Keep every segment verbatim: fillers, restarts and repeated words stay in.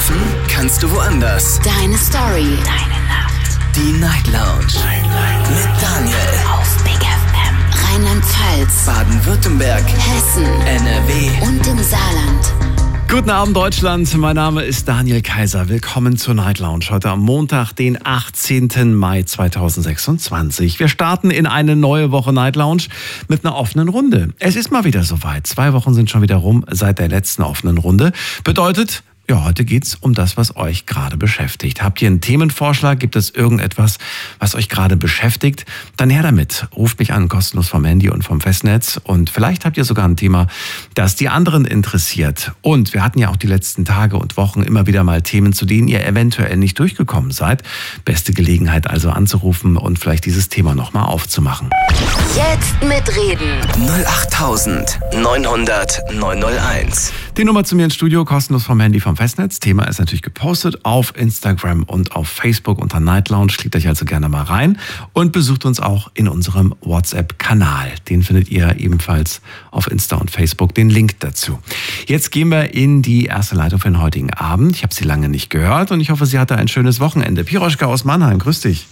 Schlafen kannst du woanders. Deine Story. Deine Nacht. Die Night Lounge. Night, Night. Mit Daniel. Auf Big F M. Rheinland-Pfalz. Baden-Württemberg. Hessen. N R W. Und im Saarland. Guten Abend, Deutschland. Mein Name ist Daniel Kaiser. Willkommen zur Night Lounge. Heute am Montag, den achtzehnten Mai zweitausendsechsundzwanzig. Wir starten in eine neue Woche Night Lounge mit einer offenen Runde. Es ist mal wieder soweit. Zwei Wochen sind schon wieder rum seit der letzten offenen Runde. Bedeutet, ja, heute geht's um das, was euch gerade beschäftigt. Habt ihr einen Themenvorschlag? Gibt es irgendetwas, was euch gerade beschäftigt? Dann her damit. Ruft mich an, kostenlos vom Handy und vom Festnetz. Und vielleicht habt ihr sogar ein Thema, das die anderen interessiert. Und wir hatten ja auch die letzten Tage und Wochen immer wieder mal Themen, zu denen ihr eventuell nicht durchgekommen seid. Beste Gelegenheit also anzurufen und vielleicht dieses Thema nochmal aufzumachen. Jetzt mitreden. null acht neun hundert neun null eins. Die Nummer zu mir ins Studio, kostenlos vom Handy, vom Festnetz. Thema ist natürlich gepostet auf Instagram und auf Facebook unter Night Lounge. Klickt euch also gerne mal rein und besucht uns auch in unserem WhatsApp-Kanal. Den findet ihr ebenfalls auf Insta und Facebook, den Link dazu. Jetzt gehen wir in die erste Leitung für den heutigen Abend. Ich habe sie lange nicht gehört und ich hoffe, sie hatte ein schönes Wochenende. Piroschka aus Mannheim, grüß dich.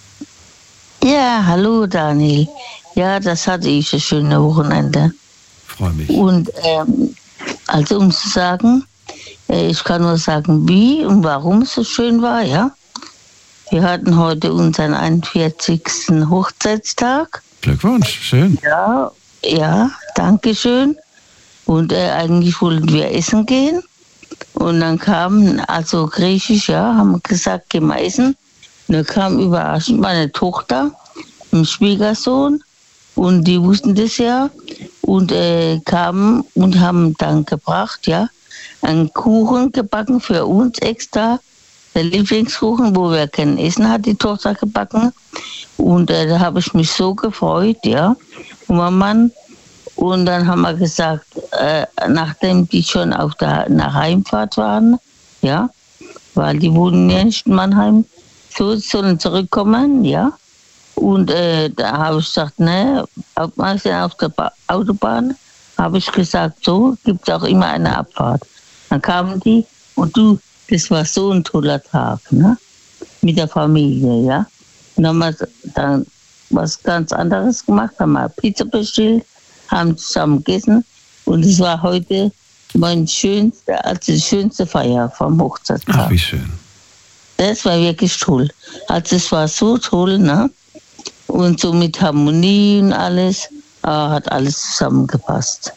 Ja, hallo Daniel. Ja, das hatte ich, ein schönes Wochenende. Freue mich. Und ähm, also um zu sagen, äh, ich kann nur sagen, wie und warum es so schön war, ja. Wir hatten heute unseren einundvierzigsten Hochzeitstag. Glückwunsch, schön. Ja, ja, danke schön. Und äh, eigentlich wollten wir essen gehen. Und dann kam, also griechisch, ja, haben wir gesagt, gehen wir essen. Und dann kam überraschend meine Tochter, mein Schwiegersohn. Und die wussten das ja und äh, kamen und haben dann gebracht, ja, einen Kuchen gebacken für uns extra. Der Lieblingskuchen, wo wir kein Essen hat die Tochter gebacken. Und äh, da habe ich mich so gefreut, ja, und mein Mann. Und dann haben wir gesagt, äh, nachdem die schon auf der nach Heimfahrt waren, ja, weil die wohnen ja nicht in Mannheim, so sollen zurückkommen, ja. Und äh, da habe ich gesagt, ne, auf der ba- Autobahn habe ich gesagt, so gibt es auch immer eine Abfahrt. Dann kamen die und du, das war so ein toller Tag, ne, mit der Familie, ja. Und dann haben wir dann was ganz anderes gemacht, haben wir Pizza bestellt, haben zusammen gegessen und es war heute mein schönster, also die schönste Feier vom Hochzeitstag. Ach, wie schön. Das war wirklich toll. Also es war so toll, ne. Und so mit Harmonie und alles, äh, hat alles zusammengepasst.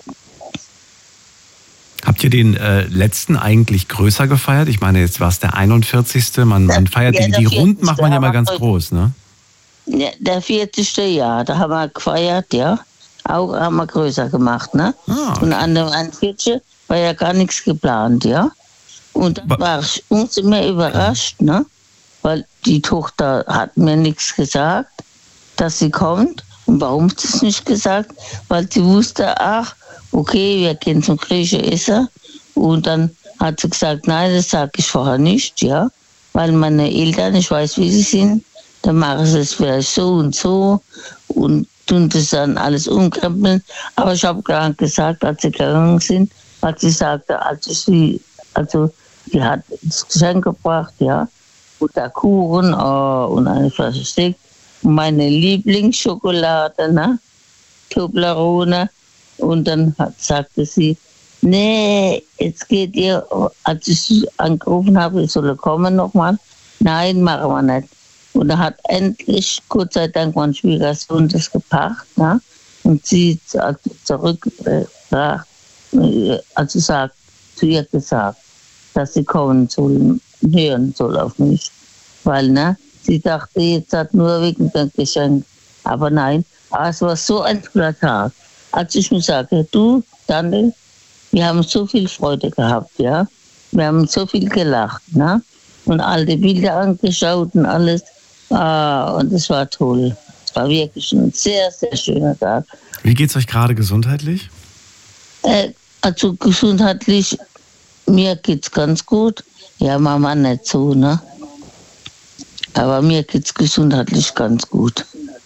Habt ihr den äh, letzten eigentlich größer gefeiert? Ich meine, jetzt war es der einundvierzigste Man, man feiert ja, die, die Runden macht man ja mal ganz groß, ne? Ja, der vierzigste Ja, da haben wir gefeiert, ja. Auch haben wir größer gemacht, ne? Ah, okay. Und an dem einundvierzigsten war ja gar nichts geplant, ja. Und dann Ba- war ich umso mehr überrascht, ne? Weil die Tochter hat mir nichts gesagt, dass sie kommt. Und warum hat sie es nicht gesagt? Weil sie wusste, ach, okay, wir gehen zum griechischen Essen. Und dann hat sie gesagt, nein, das sage ich vorher nicht, ja. Weil meine Eltern, ich weiß, wie sie sind, dann machen sie es vielleicht so und so und tun das dann alles umkrempeln. Aber ich habe gerade gesagt, als sie gegangen sind, hat sie gesagt, also sie, also sie hat das Geschenk gebracht, ja. Und der Kuchen oh, und eine Flasche Sekt. Meine Lieblingsschokolade, ne? Toblerone. Und dann hat, sagte sie, nee, jetzt geht ihr, als ich angerufen habe, ich solle kommen nochmal. Nein, machen wir nicht. Und da hat endlich, Gott sei Dank, mein Schwiegersohn das gepackt, ne? Und sie hat zurückgebracht, also sagt, zu ihr gesagt, dass sie kommen soll, hören soll auf mich. Weil, ne, sie dachte, jetzt hat nur wegen dem Geschenk. Aber nein, aber es war so ein toller Tag. Als ich mir sage, du, Daniel, wir haben so viel Freude gehabt, ja. Wir haben so viel gelacht, ne? Und alte Bilder angeschaut und alles. Ah, und es war toll. Es war wirklich ein sehr, sehr schöner Tag. Wie geht's euch gerade gesundheitlich? Äh, also gesundheitlich, mir geht's ganz gut. Ja, Mama nicht so, ne? Aber mir geht's gesundheitlich ganz gut.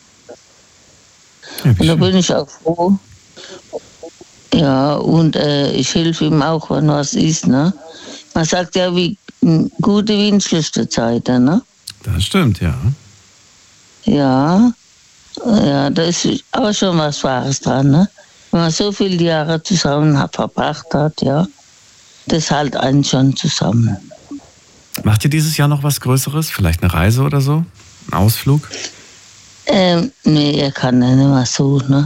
Ja, und da bin ich auch froh. Ja, und äh, ich helfe ihm auch, wenn was ist, ne? Man sagt ja, wie gute wie in schlechte Zeiten, ne? Das stimmt, ja. Ja, ja, da ist aber schon was Wahres dran, ne? Wenn man so viele Jahre zusammen hat, verbracht hat, ja, das hält einen schon zusammen. Macht ihr dieses Jahr noch was Größeres? Vielleicht eine Reise oder so? Ein Ausflug? Ähm, nee, er kann ja nicht mehr so, ne?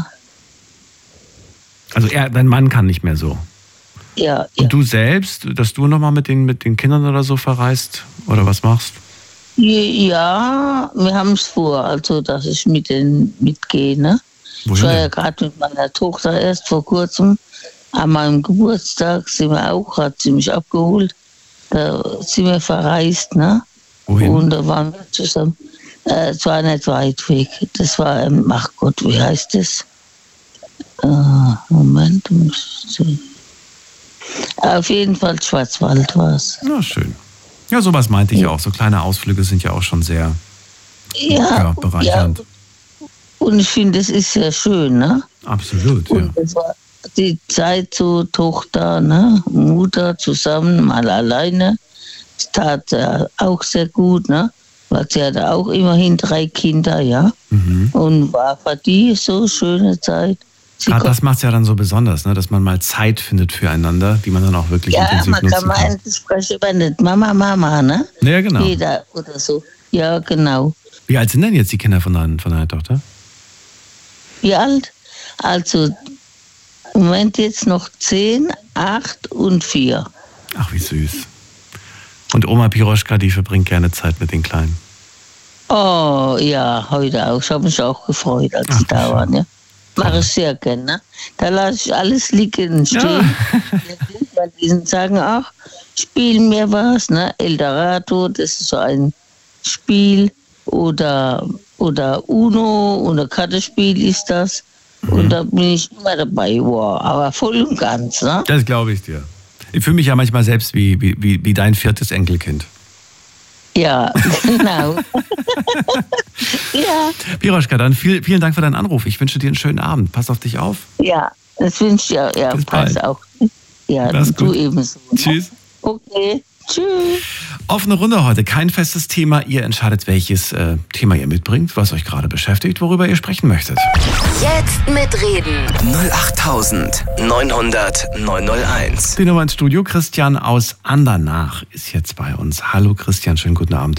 Also er, dein Mann kann nicht mehr so. Ja, Und ja. du selbst, dass du nochmal mit den, mit den Kindern oder so verreist? Oder was machst? Ja, wir haben es vor, also dass ich mit denen mitgehe, ne? Wohin Ich war denn? ja gerade mit meiner Tochter erst vor kurzem. An meinem Geburtstag sind wir auch, hat sie mich abgeholt. Da sind wir verreist, ne? Wohin? Und da waren wir zusammen. Äh, es war nicht weit weg. Das war, ähm, ach Gott, wie heißt das? Äh, Moment, muss ich sehen. Auf jeden Fall Schwarzwald war es. Na, schön. Ja, sowas meinte ich auch. So kleine Ausflüge sind ja auch schon sehr Ja, ja, bereichernd. ja. Und ich finde, das ist sehr schön, ne? Absolut, ja. Und das war die Zeit so Tochter, ne? Mutter zusammen, mal alleine. Das tat äh, auch sehr gut, ne? Weil sie hatte auch immerhin drei Kinder, ja. Mhm. Und war für die so eine schöne Zeit. Sie Gerade kon- das macht es ja dann so besonders, ne? Dass man mal Zeit findet füreinander, die man dann auch wirklich ja, intensiv man nutzen kann mal kann. endlich sprechen, wenn nicht Mama, Mama, ne? Ja, genau. Jeder oder so. Ja, genau. Wie alt sind denn jetzt die Kinder von, dein, von deiner Tochter? Wie alt? Also, im Moment jetzt noch zehn, acht und vier. Ach, wie süß. Und Oma Piroschka, die verbringt gerne Zeit mit den Kleinen. Oh, ja, heute auch. Ich habe mich auch gefreut, als Ach, sie da schön. waren, ja. Mache ich sehr gerne. Ne? Da lasse ich alles liegen und stehen. Weil die sagen auch, spiel mir was, ne? Eldorado, das ist so ein Spiel. Oder, oder Uno oder Kartenspiel ist das. Und da bin ich immer dabei, wow, aber voll und ganz, ne? Das glaube ich dir. Ich fühle mich ja manchmal selbst wie, wie, wie, wie dein viertes Enkelkind. Ja, genau. ja, Piroschka, dann viel, vielen Dank für deinen Anruf. Ich wünsche dir einen schönen Abend. Pass auf dich auf. ja, das wünsche ich ja. Ja, Bis pass bald. auch. Ja, Mach's du gut. ebenso. Ne? Tschüss. Okay, tschüss. Offene Runde heute, kein festes Thema. Ihr entscheidet, welches äh, Thema ihr mitbringt, was euch gerade beschäftigt, worüber ihr sprechen möchtet. Jetzt mitreden. null acht neun hundert neun null eins. Die Nummer ins Studio, Christian aus Andernach ist jetzt bei uns. Hallo Christian, schönen guten Abend.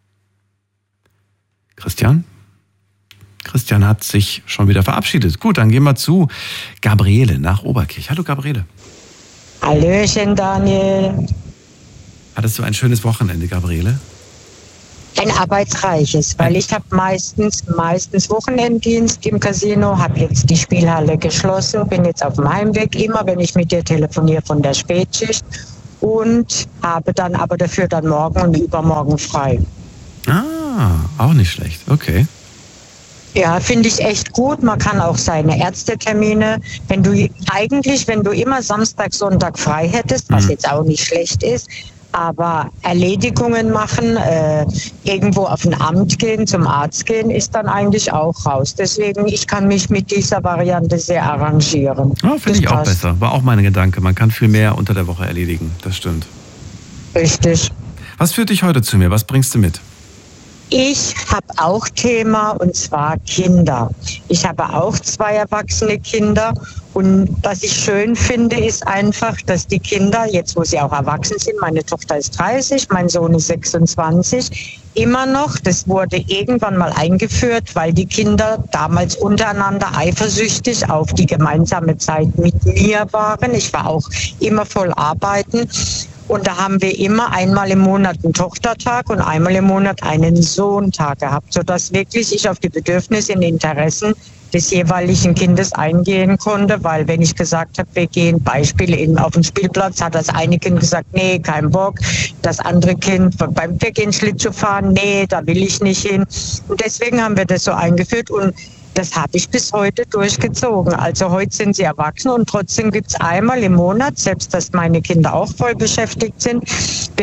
Christian? Christian hat sich schon wieder verabschiedet. Gut, dann gehen wir zu Gabriele nach Oberkirch. Hallo Gabriele. Hallöchen, Daniel. Hattest du ein schönes Wochenende, Gabriele? Ein arbeitsreiches, weil ich habe meistens, meistens Wochenenddienst im Casino, habe jetzt die Spielhalle geschlossen, bin jetzt auf dem Heimweg, immer wenn ich mit dir telefoniere von der Spätschicht und habe dann aber dafür dann morgen und übermorgen frei. Ah, auch nicht schlecht. Okay. Ja, finde ich echt gut. Man kann auch seine Ärztetermine, wenn du eigentlich, wenn du immer Samstag, Sonntag frei hättest, was Mhm. jetzt auch nicht schlecht ist, aber Erledigungen machen, äh, irgendwo auf ein Amt gehen, zum Arzt gehen, ist dann eigentlich auch raus. Deswegen, ich kann mich mit dieser Variante sehr arrangieren. Ja, finde Das ich auch passt. besser. War auch mein Gedanke. Man kann viel mehr unter der Woche erledigen. Das stimmt. Richtig. Was führt dich heute zu mir? Was bringst du mit? Ich habe auch Thema, und zwar Kinder. Ich habe auch zwei erwachsene Kinder und was ich schön finde, ist einfach, dass die Kinder, jetzt wo sie auch erwachsen sind, meine Tochter ist dreißig, mein Sohn ist sechsundzwanzig, immer noch, das wurde irgendwann mal eingeführt, weil die Kinder damals untereinander eifersüchtig auf die gemeinsame Zeit mit mir waren. Ich war auch immer voll arbeiten. Und da haben wir immer einmal im Monat einen Tochtertag und einmal im Monat einen Sohntag gehabt, sodass wirklich ich auf die Bedürfnisse und Interessen des jeweiligen Kindes eingehen konnte, weil wenn ich gesagt habe, wir gehen Beispiel in, auf den Spielplatz, hat das eine Kind gesagt, nee, kein Bock. Das andere Kind, beim wir gehen Schlittschuh fahren, nee, da will ich nicht hin. Und deswegen haben wir das so eingeführt und das habe ich bis heute durchgezogen. Also heute sind sie erwachsen und trotzdem gibt es einmal im Monat, selbst dass meine Kinder auch voll beschäftigt sind, wird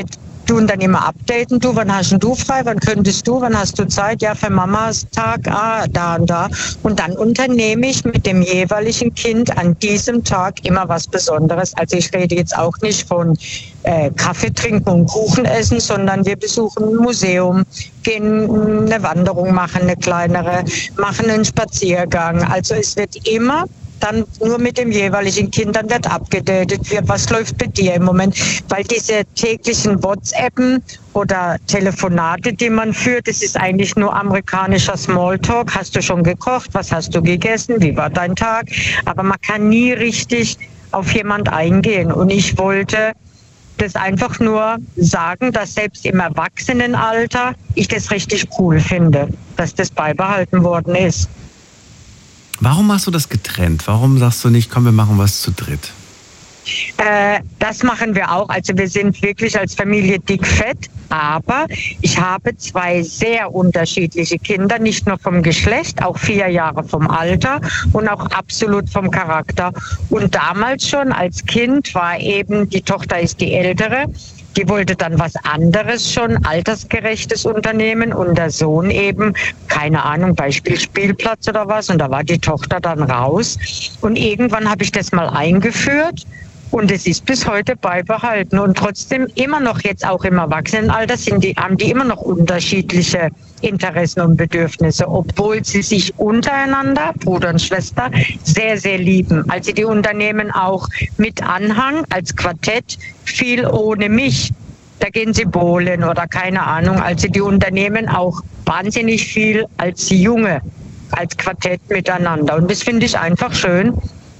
tun dann immer updaten, du, wann hast denn du frei, wann könntest du, wann hast du Zeit, ja, für Mamas Tag, ah, da und da. Und dann unternehme ich mit dem jeweiligen Kind an diesem Tag immer was Besonderes. Also ich rede jetzt auch nicht von äh, Kaffee trinken und Kuchen essen, sondern wir besuchen ein Museum, gehen eine Wanderung machen, eine kleinere, machen einen Spaziergang. Also es wird immer dann nur mit dem jeweiligen Kind, dann wird abgedatet, was läuft bei dir im Moment, weil diese täglichen WhatsAppen oder Telefonate, die man führt, das ist eigentlich nur amerikanischer Smalltalk. Hast du schon gekocht? Was hast du gegessen? Wie war dein Tag? Aber man kann nie richtig auf jemand eingehen. Und ich wollte das einfach nur sagen, dass selbst im Erwachsenenalter ich das richtig cool finde, dass das beibehalten worden ist. Warum machst du das getrennt? Warum sagst du nicht, komm, wir machen was zu dritt? Äh, das machen wir auch. Also wir sind wirklich als Familie dickfett, aber ich habe zwei sehr unterschiedliche Kinder, nicht nur vom Geschlecht, auch vier Jahre vom Alter und auch absolut vom Charakter. Und damals schon als Kind war eben, die Tochter ist die ältere, die wollte dann was anderes schon, altersgerechtes Unternehmen und der Sohn eben, keine Ahnung, Beispiel Spielplatz oder was. Und da war die Tochter dann raus. Und irgendwann habe ich das mal eingeführt und es ist bis heute beibehalten. Und trotzdem immer noch jetzt auch im Erwachsenenalter sind die, haben die immer noch unterschiedliche Interessen und Bedürfnisse, obwohl sie sich untereinander, Bruder und Schwester, sehr, sehr lieben. Also die unternehmen auch mit Anhang als Quartett viel ohne mich. Da gehen sie bowlen oder keine Ahnung. Also die unternehmen auch wahnsinnig viel als Junge, als Quartett miteinander. Und das finde ich einfach schön.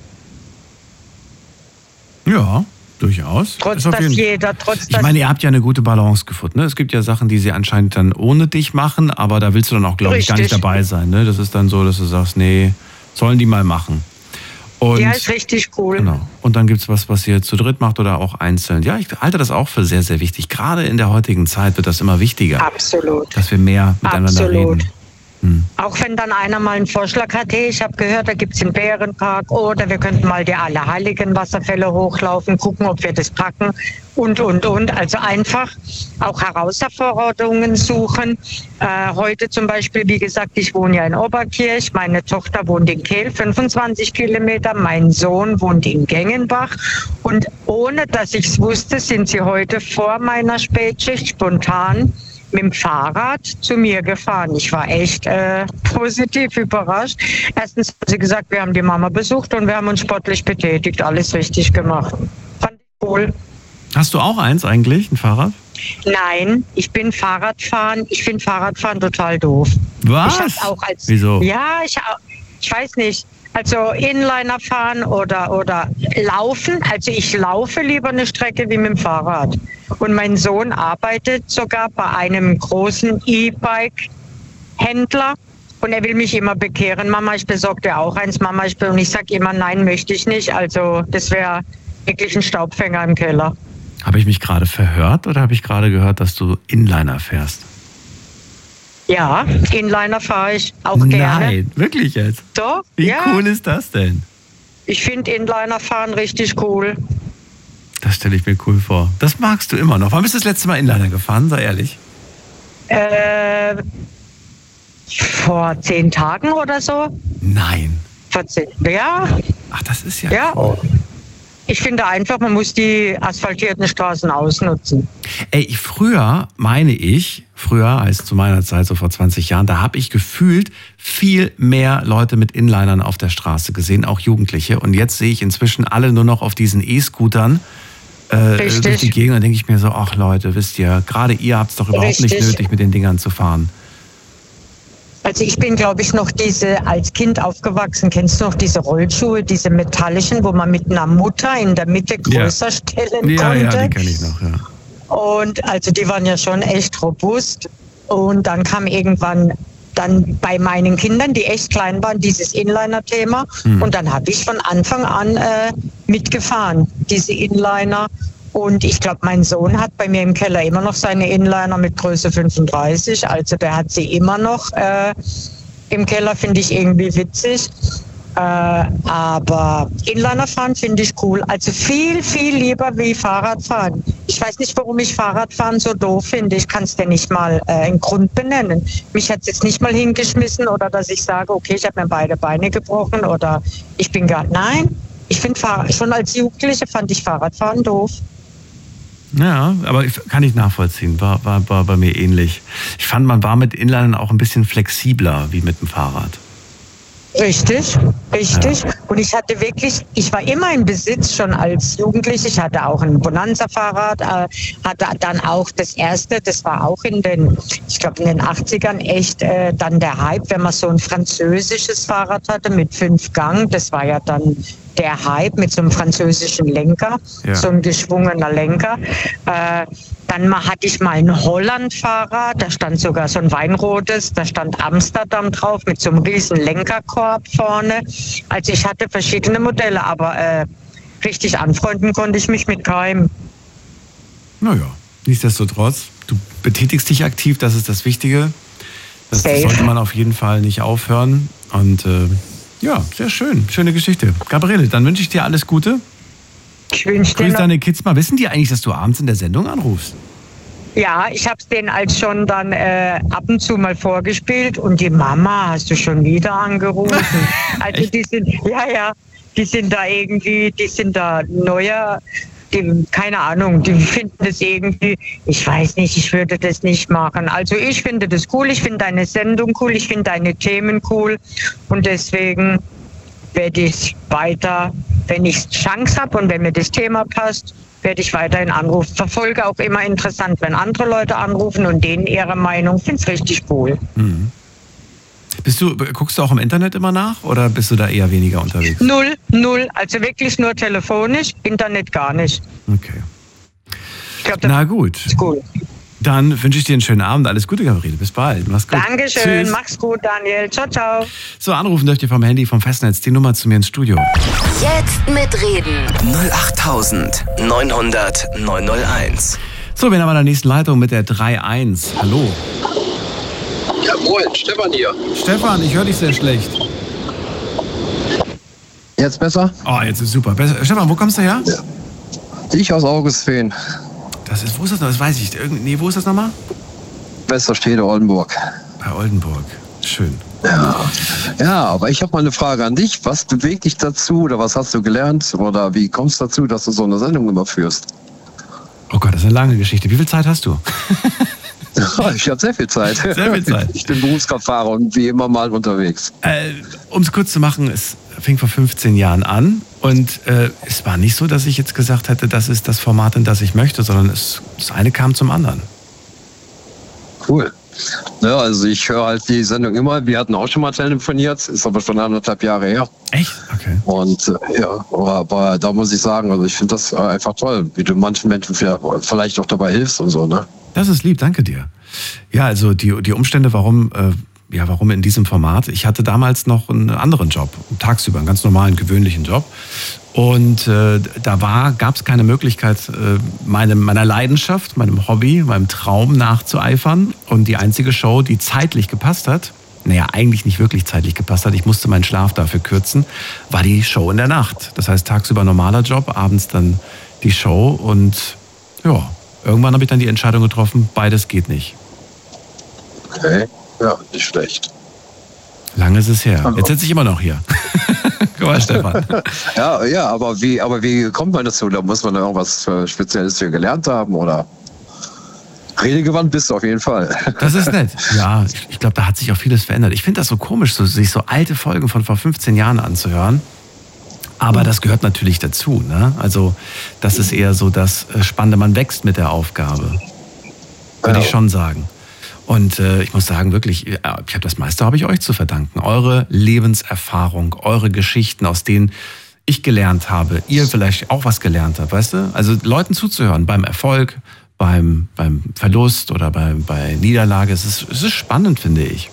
Ja, durchaus. Trotz, dass jeden... jeder, trotz, Ich meine, ihr habt ja eine gute Balance gefunden. Ne? Es gibt ja Sachen, die sie anscheinend dann ohne dich machen, aber da willst du dann auch, glaube ich, gar nicht dabei sein. Ne? Das ist dann so, dass du sagst, nee, sollen die mal machen. Und, ja, ist richtig cool. Genau. Und dann gibt es was, was ihr zu dritt macht oder auch einzeln. Ja, ich halte das auch für sehr, sehr wichtig. Gerade in der heutigen Zeit wird das immer wichtiger. Absolut. Dass wir mehr miteinander Absolut. reden. Hm. Auch wenn dann einer mal einen Vorschlag hat, hey, ich habe gehört, da gibt es einen Bärenpark oder wir könnten mal die Allerheiligen Wasserfälle hochlaufen, gucken, ob wir das packen und, und, und. Also einfach auch Herausforderungen suchen. Äh, heute zum Beispiel, wie gesagt, ich wohne ja in Oberkirch, meine Tochter wohnt in Kehl, fünfundzwanzig Kilometer, mein Sohn wohnt in Gengenbach und ohne, dass ich es wusste, sind sie heute vor meiner Spätschicht spontan mit dem Fahrrad zu mir gefahren. Ich war echt äh, positiv überrascht. Erstens haben sie gesagt, wir haben die Mama besucht und wir haben uns sportlich betätigt, alles richtig gemacht. Fand ich cool. Hast du auch eins eigentlich, ein Fahrrad? Nein, ich bin Fahrradfahren. Ich finde Fahrradfahren total doof. Was? Ich auch als, Wieso? Ja, ich, ich weiß nicht. Also Inliner fahren oder, oder laufen. Also ich laufe lieber eine Strecke wie mit dem Fahrrad. Und mein Sohn arbeitet sogar bei einem großen E-Bike-Händler. Und er will mich immer bekehren. Mama, ich besorge dir auch eins. Mama, ich bin. Und ich sage immer, nein, möchte ich nicht. Also das wäre wirklich ein Staubfänger im Keller. Habe ich mich gerade verhört oder habe ich gerade gehört, dass du Inliner fährst? Ja, Inliner fahre ich auch gerne. Nein, wirklich jetzt? Doch, Wie ja. cool ist das denn? Ich finde Inliner fahren richtig cool. Das stelle ich mir cool vor. Das magst du immer noch. Wann bist du das letzte Mal Inliner gefahren? Sei ehrlich. Äh, vor zehn Tagen oder so. Nein. Vor zehn, ja. Ach, das ist ja, Ja. cool. Ich finde einfach, man muss die asphaltierten Straßen ausnutzen. Ey, früher, meine ich, früher heißt zu meiner Zeit, so vor zwanzig Jahren, da habe ich gefühlt viel mehr Leute mit Inlinern auf der Straße gesehen, auch Jugendliche. Und jetzt sehe ich inzwischen alle nur noch auf diesen E-Scootern äh, durch die Gegend. Da denke ich mir so, ach Leute, wisst ihr, gerade ihr habt es doch überhaupt Richtig. nicht nötig, mit den Dingern zu fahren. Also ich bin, glaube ich, noch diese, als Kind aufgewachsen, kennst du noch diese Rollschuhe, diese metallischen, wo man mit einer Mutter in der Mitte größer ja. stellen ja, konnte? Ja, die kenne ich noch, ja. Und also die waren ja schon echt robust. Und dann kam irgendwann dann bei meinen Kindern, die echt klein waren, dieses Inliner-Thema. Hm. Und dann habe ich von Anfang an äh, mitgefahren, diese Inliner. Und ich glaube, mein Sohn hat bei mir im Keller immer noch seine Inliner mit Größe fünfunddreißig. Also der hat sie immer noch äh, im Keller, finde ich irgendwie witzig. Äh, aber Inlinerfahren finde ich cool. Also viel, viel lieber wie Fahrradfahren. Ich weiß nicht, warum ich Fahrradfahren so doof finde. Ich kann es dir nicht mal äh, einen Grund benennen. Mich hat es jetzt nicht mal hingeschmissen oder dass ich sage, okay, ich habe mir beide Beine gebrochen oder ich bin gar... Nein, ich finde, schon als Jugendliche fand ich Fahrradfahren doof. Ja, aber kann ich nachvollziehen. War, war, war bei mir ähnlich. Ich fand, man war mit Inlinern auch ein bisschen flexibler wie mit dem Fahrrad. Richtig, richtig. Ja. Und ich hatte wirklich, ich war immer im Besitz schon als Jugendliche. Ich hatte auch ein Bonanza-Fahrrad, äh, hatte dann auch das erste, das war auch in den, ich glaube in den achtzigern echt äh, dann der Hype, wenn man so ein französisches Fahrrad hatte mit fünf Gang. Das war ja dann der Hype mit so einem französischen Lenker, ja. So ein geschwungener Lenker. Äh, Dann hatte ich mal ein Holland-Fahrrad, da stand sogar so ein weinrotes, da stand Amsterdam drauf mit so einem riesen Lenkerkorb vorne. Also ich hatte verschiedene Modelle, aber äh, richtig anfreunden konnte ich mich mit keinem. Naja, nichtsdestotrotz, du betätigst dich aktiv, das ist das Wichtige. Das Safe. Sollte man auf jeden Fall nicht aufhören. Und äh, ja, sehr schön, schöne Geschichte. Gabriele, dann wünsche ich dir alles Gute. Ich wünsche dir Grüß noch- deine Kids mal. Wissen die eigentlich, dass du abends in der Sendung anrufst? Ja, ich habe es denen als schon dann äh, ab und zu mal vorgespielt und die Mama, hast du schon wieder angerufen? Also die sind, ja, ja, die sind da irgendwie, die sind da neuer, die, keine Ahnung, die finden das irgendwie, ich weiß nicht, ich würde das nicht machen. Also ich finde das cool, ich finde deine Sendung cool, ich finde deine Themen cool und deswegen werde ich weiter, wenn ich Chance habe und wenn mir das Thema passt, werde ich weiterhin anrufen. Verfolge auch immer interessant, wenn andere Leute anrufen und denen ihre Meinung. Finde es richtig cool. Mhm. Bist du, guckst du auch im Internet immer nach oder bist du da eher weniger unterwegs? Null, null. Also wirklich nur telefonisch, Internet gar nicht. Okay. Ich glaub, das Na gut. ist cool. Dann wünsche ich dir einen schönen Abend. Alles Gute, Gabriele. Bis bald. Mach's gut. Dankeschön. Tschüss. Mach's gut, Daniel. Ciao, ciao. So, anrufen dürft ihr vom Handy, vom Festnetz, die Nummer zu mir ins Studio. Jetzt mitreden. null acht neun null null neun null eins. So, wir haben an der nächsten Leitung mit der drei eins. Hallo. Ja, moin, Stefan hier. Stefan, ich höre dich sehr schlecht. Jetzt besser? Oh, jetzt ist super. Besser. Stefan, wo kommst du her? Ja. Ich aus Augustfehn. Das ist, wo ist das noch? Das weiß ich. Irgend, nee, wo ist das nochmal? Westerstede, Oldenburg. Bei Oldenburg. Schön. Ja, ja, aber ich habe mal eine Frage an dich. Was bewegt dich dazu oder was hast du gelernt oder wie kommst du dazu, dass du so eine Sendung immer führst? Oh Gott, das ist eine lange Geschichte. Wie viel Zeit hast du? Ich habe sehr viel Zeit. Sehr viel Zeit. Ich bin Berufskraftfahrer und wie immer mal unterwegs. Äh, um es kurz zu machen, es fing vor fünfzehn Jahren an und äh, es war nicht so, dass ich jetzt gesagt hätte, das ist das Format, in das ich möchte, sondern es, das eine kam zum anderen. Cool. Ja, also ich höre halt die Sendung immer. Wir hatten auch schon mal telefoniert, ist aber schon anderthalb Jahre her. Echt? Okay. Und äh, ja, aber, aber da muss ich sagen, also ich finde das äh, einfach toll, wie du manchen Menschen vielleicht auch dabei hilfst und so, ne? Das ist lieb, danke dir. Ja, also die, die Umstände, warum, äh, ja, warum in diesem Format? Ich hatte damals noch einen anderen Job, tagsüber, einen ganz normalen, gewöhnlichen Job. Und äh, da war, gab es keine Möglichkeit, äh, meinem, meiner Leidenschaft, meinem Hobby, meinem Traum nachzueifern. Und die einzige Show, die zeitlich gepasst hat, naja, eigentlich nicht wirklich zeitlich gepasst hat, ich musste meinen Schlaf dafür kürzen, war die Show in der Nacht. Das heißt, tagsüber normaler Job, abends dann die Show. Und ja, irgendwann habe ich dann die Entscheidung getroffen, beides geht nicht. Okay, ja, nicht schlecht. Lange ist es her. Jetzt sitze ich immer noch hier. Guck mal, Stefan. Ja, ja, aber wie, aber wie kommt man dazu? Da muss man da irgendwas äh, Spezielles für gelernt haben oder? Redegewandt bist du auf jeden Fall. Das ist nett. Ja, ich, ich glaube, da hat sich auch vieles verändert. Ich finde das so komisch, so, sich so alte Folgen von vor fünfzehn Jahren anzuhören. Aber das gehört natürlich dazu, ne? Also das ist eher so das Spannende, man wächst mit der Aufgabe. Würde Ja. ich schon sagen. Und äh, ich muss sagen, wirklich, ich habe das meiste habe ich euch zu verdanken. Eure Lebenserfahrung, eure Geschichten, aus denen ich gelernt habe, ihr vielleicht auch was gelernt habt, weißt du? Also Leuten zuzuhören beim Erfolg, beim, beim Verlust oder bei, bei Niederlage, es ist, es ist spannend, finde ich.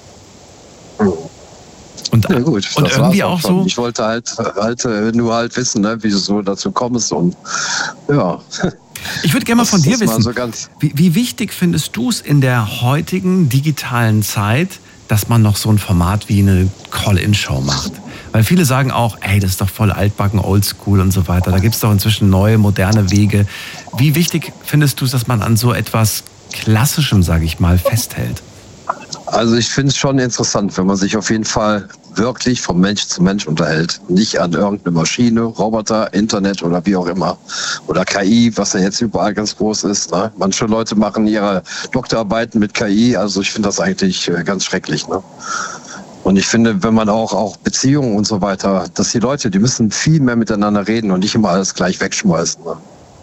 Und, Ja gut, und das irgendwie war's auch schon. so. Ich wollte halt, halt äh, nur halt wissen, ne, wie du so dazu kommst und ja. Ich würde gerne mal von Das dir ist mal wissen, so ganz- wie, wie wichtig findest du es in der heutigen digitalen Zeit, dass man noch so ein Format wie eine Call-In-Show macht? Weil viele sagen auch, ey, das ist doch voll altbacken, oldschool und so weiter. Da gibt es doch inzwischen neue, moderne Wege. Wie wichtig findest du es, dass man an so etwas Klassischem, sage ich mal, festhält? Also ich finde es schon interessant, wenn man sich auf jeden Fall wirklich von Mensch zu Mensch unterhält. Nicht an irgendeine Maschine, Roboter, Internet oder wie auch immer. Oder K I, was ja jetzt überall ganz groß ist. Ne? Manche Leute machen ihre Doktorarbeiten mit K I. Also ich finde das eigentlich ganz schrecklich. Ne? Und ich finde, wenn man auch, auch Beziehungen und so weiter, dass die Leute, die müssen viel mehr miteinander reden und nicht immer alles gleich wegschmeißen. Ne?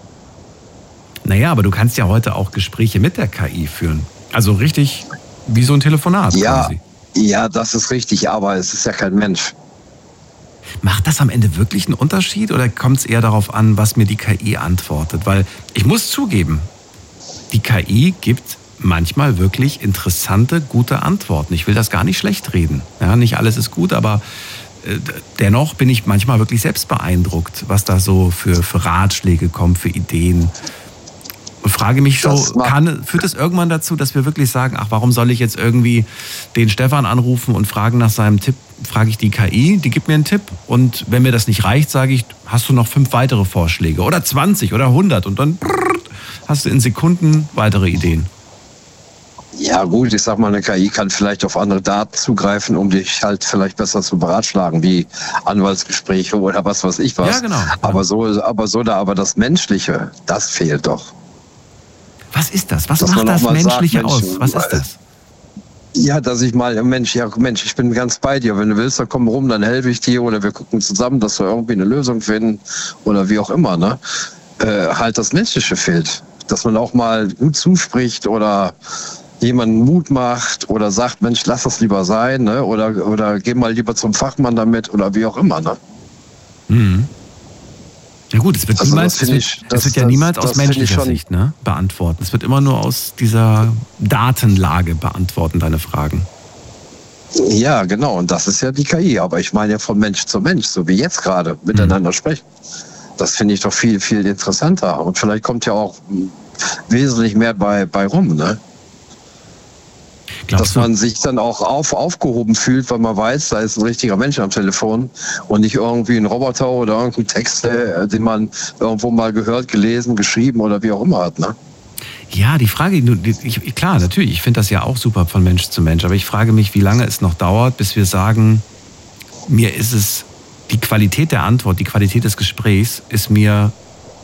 Naja, aber du kannst ja heute auch Gespräche mit der K I führen. Also richtig wie so ein Telefonat ja, quasi. Ja, das ist richtig, aber es ist ja kein Mensch. Macht das am Ende wirklich einen Unterschied oder kommt es eher darauf an, was mir die K I antwortet? Weil ich muss zugeben, die K I gibt manchmal wirklich interessante, gute Antworten. Ich will das gar nicht schlecht reden. Ja, nicht alles ist gut, aber äh, dennoch bin ich manchmal wirklich selbst beeindruckt, was da so für, für Ratschläge kommen, für Ideen. Und frage mich so, kann, führt es irgendwann dazu, dass wir wirklich sagen, ach, warum soll ich jetzt irgendwie den Stefan anrufen und fragen nach seinem Tipp, frage ich die K I, die gibt mir einen Tipp und wenn mir das nicht reicht, sage ich, hast du noch fünf weitere Vorschläge oder zwanzig oder hundert und dann hast du in Sekunden weitere Ideen. Ja gut, ich sag mal, eine K I kann vielleicht auf andere Daten zugreifen, um dich halt vielleicht besser zu beratschlagen, wie Anwaltsgespräche oder was weiß ich was. Ja, genau. Aber so, aber so da, aber das Menschliche, das fehlt doch. Was ist das? Was Dass macht das Menschliche sagt, aus? Was ist das? Ja, dass ich mal, Mensch, ja Mensch, ich bin ganz bei dir. Wenn du willst, dann komm rum, dann helfe ich dir oder wir gucken zusammen, dass wir irgendwie eine Lösung finden oder wie auch immer. Ne? Äh, halt das Menschliche fehlt. Dass man auch mal gut zuspricht oder jemanden Mut macht oder sagt, Mensch, lass das lieber sein, ne? oder, oder geh mal lieber zum Fachmann damit oder wie auch immer. Ne? Mhm. Ja gut, es wird, also niemals, es wird, ich, es das, wird ja das, niemals das aus menschlicher schon, Sicht ne, beantworten. Es wird immer nur aus dieser Datenlage beantworten, deine Fragen. Ja, genau. Und das ist ja die K I. Aber ich meine ja von Mensch zu Mensch, so wie jetzt gerade, miteinander mhm. sprechen. Das finde ich doch viel, viel interessanter. Und vielleicht kommt ja auch wesentlich mehr bei, bei rum, ne? Glaubst dass man du? sich dann auch auf, aufgehoben fühlt, weil man weiß, da ist ein richtiger Mensch am Telefon und nicht irgendwie ein Roboter oder irgendein Text, den man irgendwo mal gehört, gelesen, geschrieben oder wie auch immer hat. Ne? Ja, die Frage, ich, klar, natürlich, ich finde das ja auch super von Mensch zu Mensch, aber ich frage mich, wie lange es noch dauert, bis wir sagen, mir ist es, die Qualität der Antwort, die Qualität des Gesprächs ist mir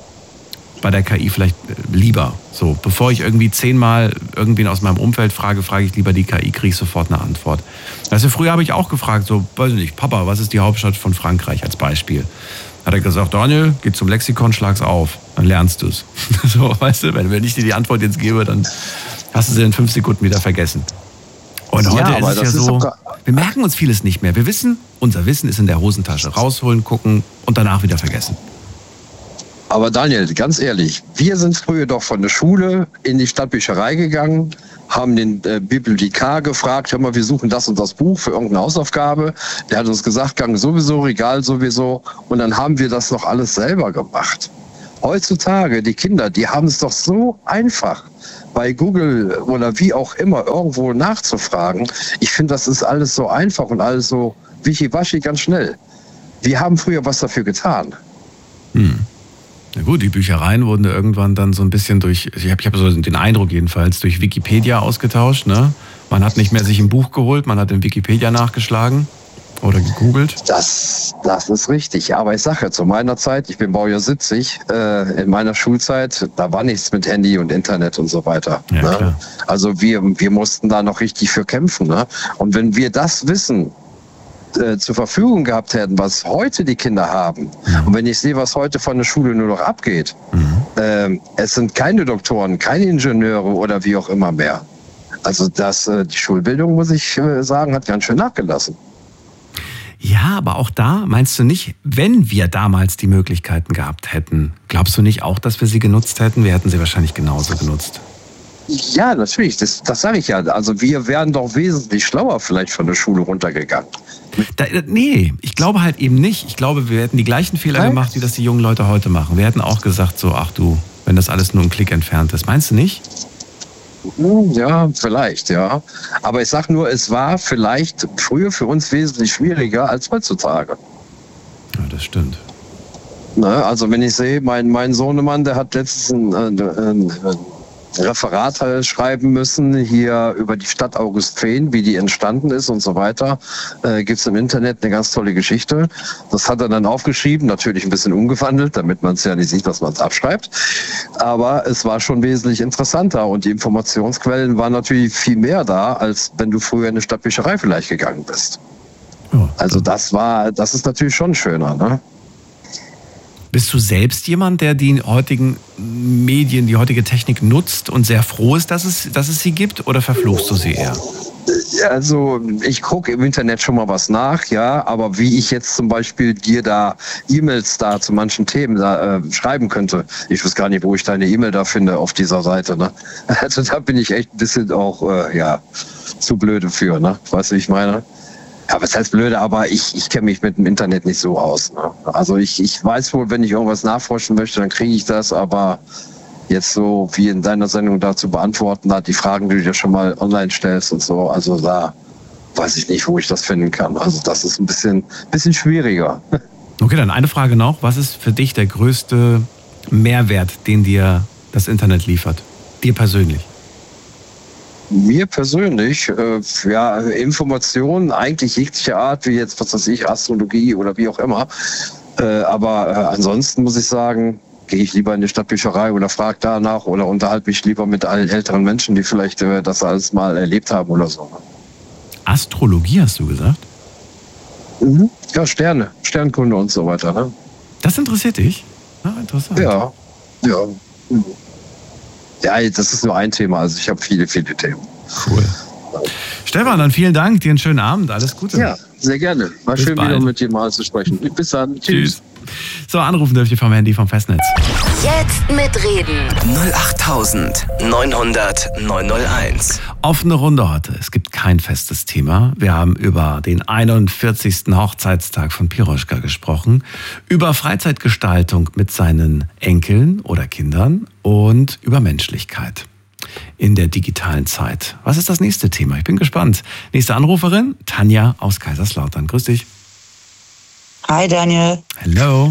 bei der K I vielleicht lieber. So, bevor ich irgendwie zehnmal irgendwen aus meinem Umfeld frage, frage ich lieber die K I, kriege ich sofort eine Antwort. Also früher habe ich auch gefragt, so, weiß ich nicht, Papa, was ist die Hauptstadt von Frankreich als Beispiel? Hat er gesagt, Daniel, geh zum Lexikon, schlag's auf, dann lernst du's. So, weißt du, wenn, wenn ich dir die Antwort jetzt gebe, dann hast du sie in fünf Sekunden wieder vergessen. Und heute ja, ist es ja so, wir merken uns vieles nicht mehr. Wir wissen, unser Wissen ist in der Hosentasche. Rausholen, gucken und danach wieder vergessen. Aber Daniel, ganz ehrlich, wir sind früher doch von der Schule in die Stadtbücherei gegangen, haben den äh, Bibliothekar gefragt, hör mal, wir suchen das und das Buch für irgendeine Hausaufgabe. Der hat uns gesagt, Gang sowieso, Regal sowieso. Und dann haben wir das noch alles selber gemacht. Heutzutage, die Kinder, die haben es doch so einfach, bei Google oder wie auch immer irgendwo nachzufragen. Ich finde, das ist alles so einfach und alles so wischiwaschi, ganz schnell. Wir haben früher was dafür getan. Hm. Na gut, die Büchereien wurden irgendwann dann so ein bisschen durch, ich habe ich hab so den Eindruck jedenfalls, durch Wikipedia ausgetauscht. Ne? Man hat nicht mehr sich ein Buch geholt, man hat in Wikipedia nachgeschlagen oder gegoogelt. Das, das ist richtig. Aber ich sage ja, zu meiner Zeit, ich bin Baujahr siebzig, äh, in meiner Schulzeit, da war nichts mit Handy und Internet und so weiter. Ja, ne? Klar. Also wir, wir mussten da noch richtig für kämpfen. Ne? Und wenn wir das wissen, zur Verfügung gehabt hätten, was heute die Kinder haben. Ja. Und wenn ich sehe, was heute von der Schule nur noch abgeht, mhm. äh, es sind keine Doktoren, keine Ingenieure oder wie auch immer mehr. Also das, äh, die Schulbildung, muss ich äh, sagen, hat ganz schön nachgelassen. Ja, aber auch da, meinst du nicht, wenn wir damals die Möglichkeiten gehabt hätten, glaubst du nicht auch, dass wir sie genutzt hätten? Wir hätten sie wahrscheinlich genauso genutzt. Ja, natürlich, das, das sage ich ja. Also wir wären doch wesentlich schlauer vielleicht von der Schule runtergegangen. Da, nee, ich glaube halt eben nicht. Ich glaube, wir hätten die gleichen Fehler Nein. gemacht, wie das die jungen Leute heute machen. Wir hätten auch gesagt so, ach du, wenn das alles nur ein Klick entfernt ist. Meinst du nicht? Ja, vielleicht, ja. Aber ich sag nur, es war vielleicht früher für uns wesentlich schwieriger als heutzutage. Ja, das stimmt. Ne, also wenn ich sehe, mein, mein Sohnemann, der hat letztens ein, ein, ein Referat schreiben müssen, hier über die Stadt Augustfehn, wie die entstanden ist und so weiter. Äh, gibt es im Internet eine ganz tolle Geschichte. Das hat er dann aufgeschrieben, natürlich ein bisschen umgewandelt, damit man es ja nicht sieht, dass man es abschreibt. Aber es war schon wesentlich interessanter und die Informationsquellen waren natürlich viel mehr da, als wenn du früher in eine Stadtbücherei vielleicht gegangen bist. Ja. Also das war, das ist natürlich schon schöner, ne? Bist du selbst jemand, der die heutigen Medien, die heutige Technik nutzt und sehr froh ist, dass es, dass es sie gibt, oder verfluchst du sie eher? Also ich gucke im Internet schon mal was nach, ja, aber wie ich jetzt zum Beispiel dir da E-Mails da zu manchen Themen da äh, schreiben könnte, ich weiß gar nicht, wo ich deine E-Mail da finde auf dieser Seite, ne? Also da bin ich echt ein bisschen auch, äh, ja, zu blöde für, ne? Weißt du, wie ich meine? Ja, was heißt blöde, aber ich, ich kenne mich mit dem Internet nicht so aus. Ne? Also ich, ich weiß wohl, wenn ich irgendwas nachforschen möchte, dann kriege ich das, aber jetzt so wie in deiner Sendung dazu beantworten hat, die Fragen, die du dir schon mal online stellst und so, also da weiß ich nicht, wo ich das finden kann. Also das ist ein bisschen, bisschen schwieriger. Okay, dann eine Frage noch. Was ist für dich der größte Mehrwert, den dir das Internet liefert? Dir persönlich? Mir persönlich, äh, ja, Informationen eigentlich jeglicher Art, wie jetzt, was weiß ich, Astrologie oder wie auch immer. Äh, aber äh, ansonsten muss ich sagen, gehe ich lieber in die Stadtbücherei oder frage danach oder unterhalte mich lieber mit allen älteren Menschen, die vielleicht äh, das alles mal erlebt haben oder so. Astrologie hast du gesagt? Mhm. Ja, Sterne, Sternkunde und so weiter. Ne? Das interessiert dich? Ah, interessant. Ja, ja. Mhm. Ja, das ist nur ein Thema, also ich habe viele, viele Themen. Cool. Stefan, dann vielen Dank, dir einen schönen Abend, alles Gute. Ja, sehr gerne. War Bis schön, bald. wieder mit dir mal zu sprechen. Bis dann. Tschüss. Tschüss. So, anrufen dürft ihr vom Handy vom Festnetz. Jetzt mitreden. null acht neunhundert neunhunderteins. Offene Runde heute. Es gibt kein festes Thema. Wir haben über den einundvierzigsten Hochzeitstag von Piroschka gesprochen, über Freizeitgestaltung mit seinen Enkeln oder Kindern und über Menschlichkeit in der digitalen Zeit. Was ist das nächste Thema? Ich bin gespannt. Nächste Anruferin, Tanja aus Kaiserslautern. Grüß dich. Hi Daniel. Hello.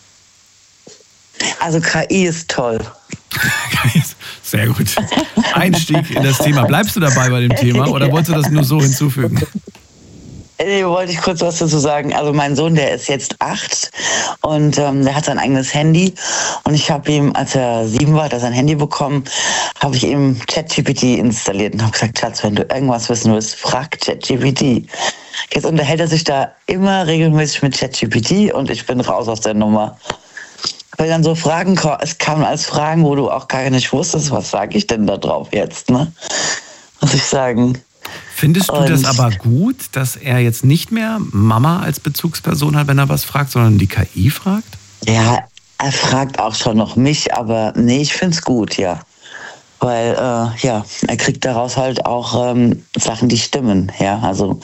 Also K I ist toll. Sehr gut. Einstieg in das Thema. Bleibst du dabei bei dem Thema oder wolltest du das nur so hinzufügen? Nee, wollte ich kurz was dazu sagen. Also mein Sohn, der ist jetzt acht und ähm, der hat sein eigenes Handy. Und ich habe ihm, als er sieben war, hat er sein Handy bekommen, habe ich ihm ChatGPT installiert und habe gesagt, Schatz, wenn du irgendwas wissen willst, frag ChatGPT. Jetzt unterhält er sich da immer regelmäßig mit ChatGPT und ich bin raus aus der Nummer. Weil dann so Fragen, es kamen als Fragen, wo du auch gar nicht wusstest, was sage ich denn da drauf jetzt, ne? Muss ich sagen. Findest du Und das aber gut, dass er jetzt nicht mehr Mama als Bezugsperson hat, wenn er was fragt, sondern die K I fragt? Ja, er fragt auch schon noch mich, aber nee, ich find's gut, ja. Weil, äh, ja, er kriegt daraus halt auch ähm, Sachen, die stimmen, ja, also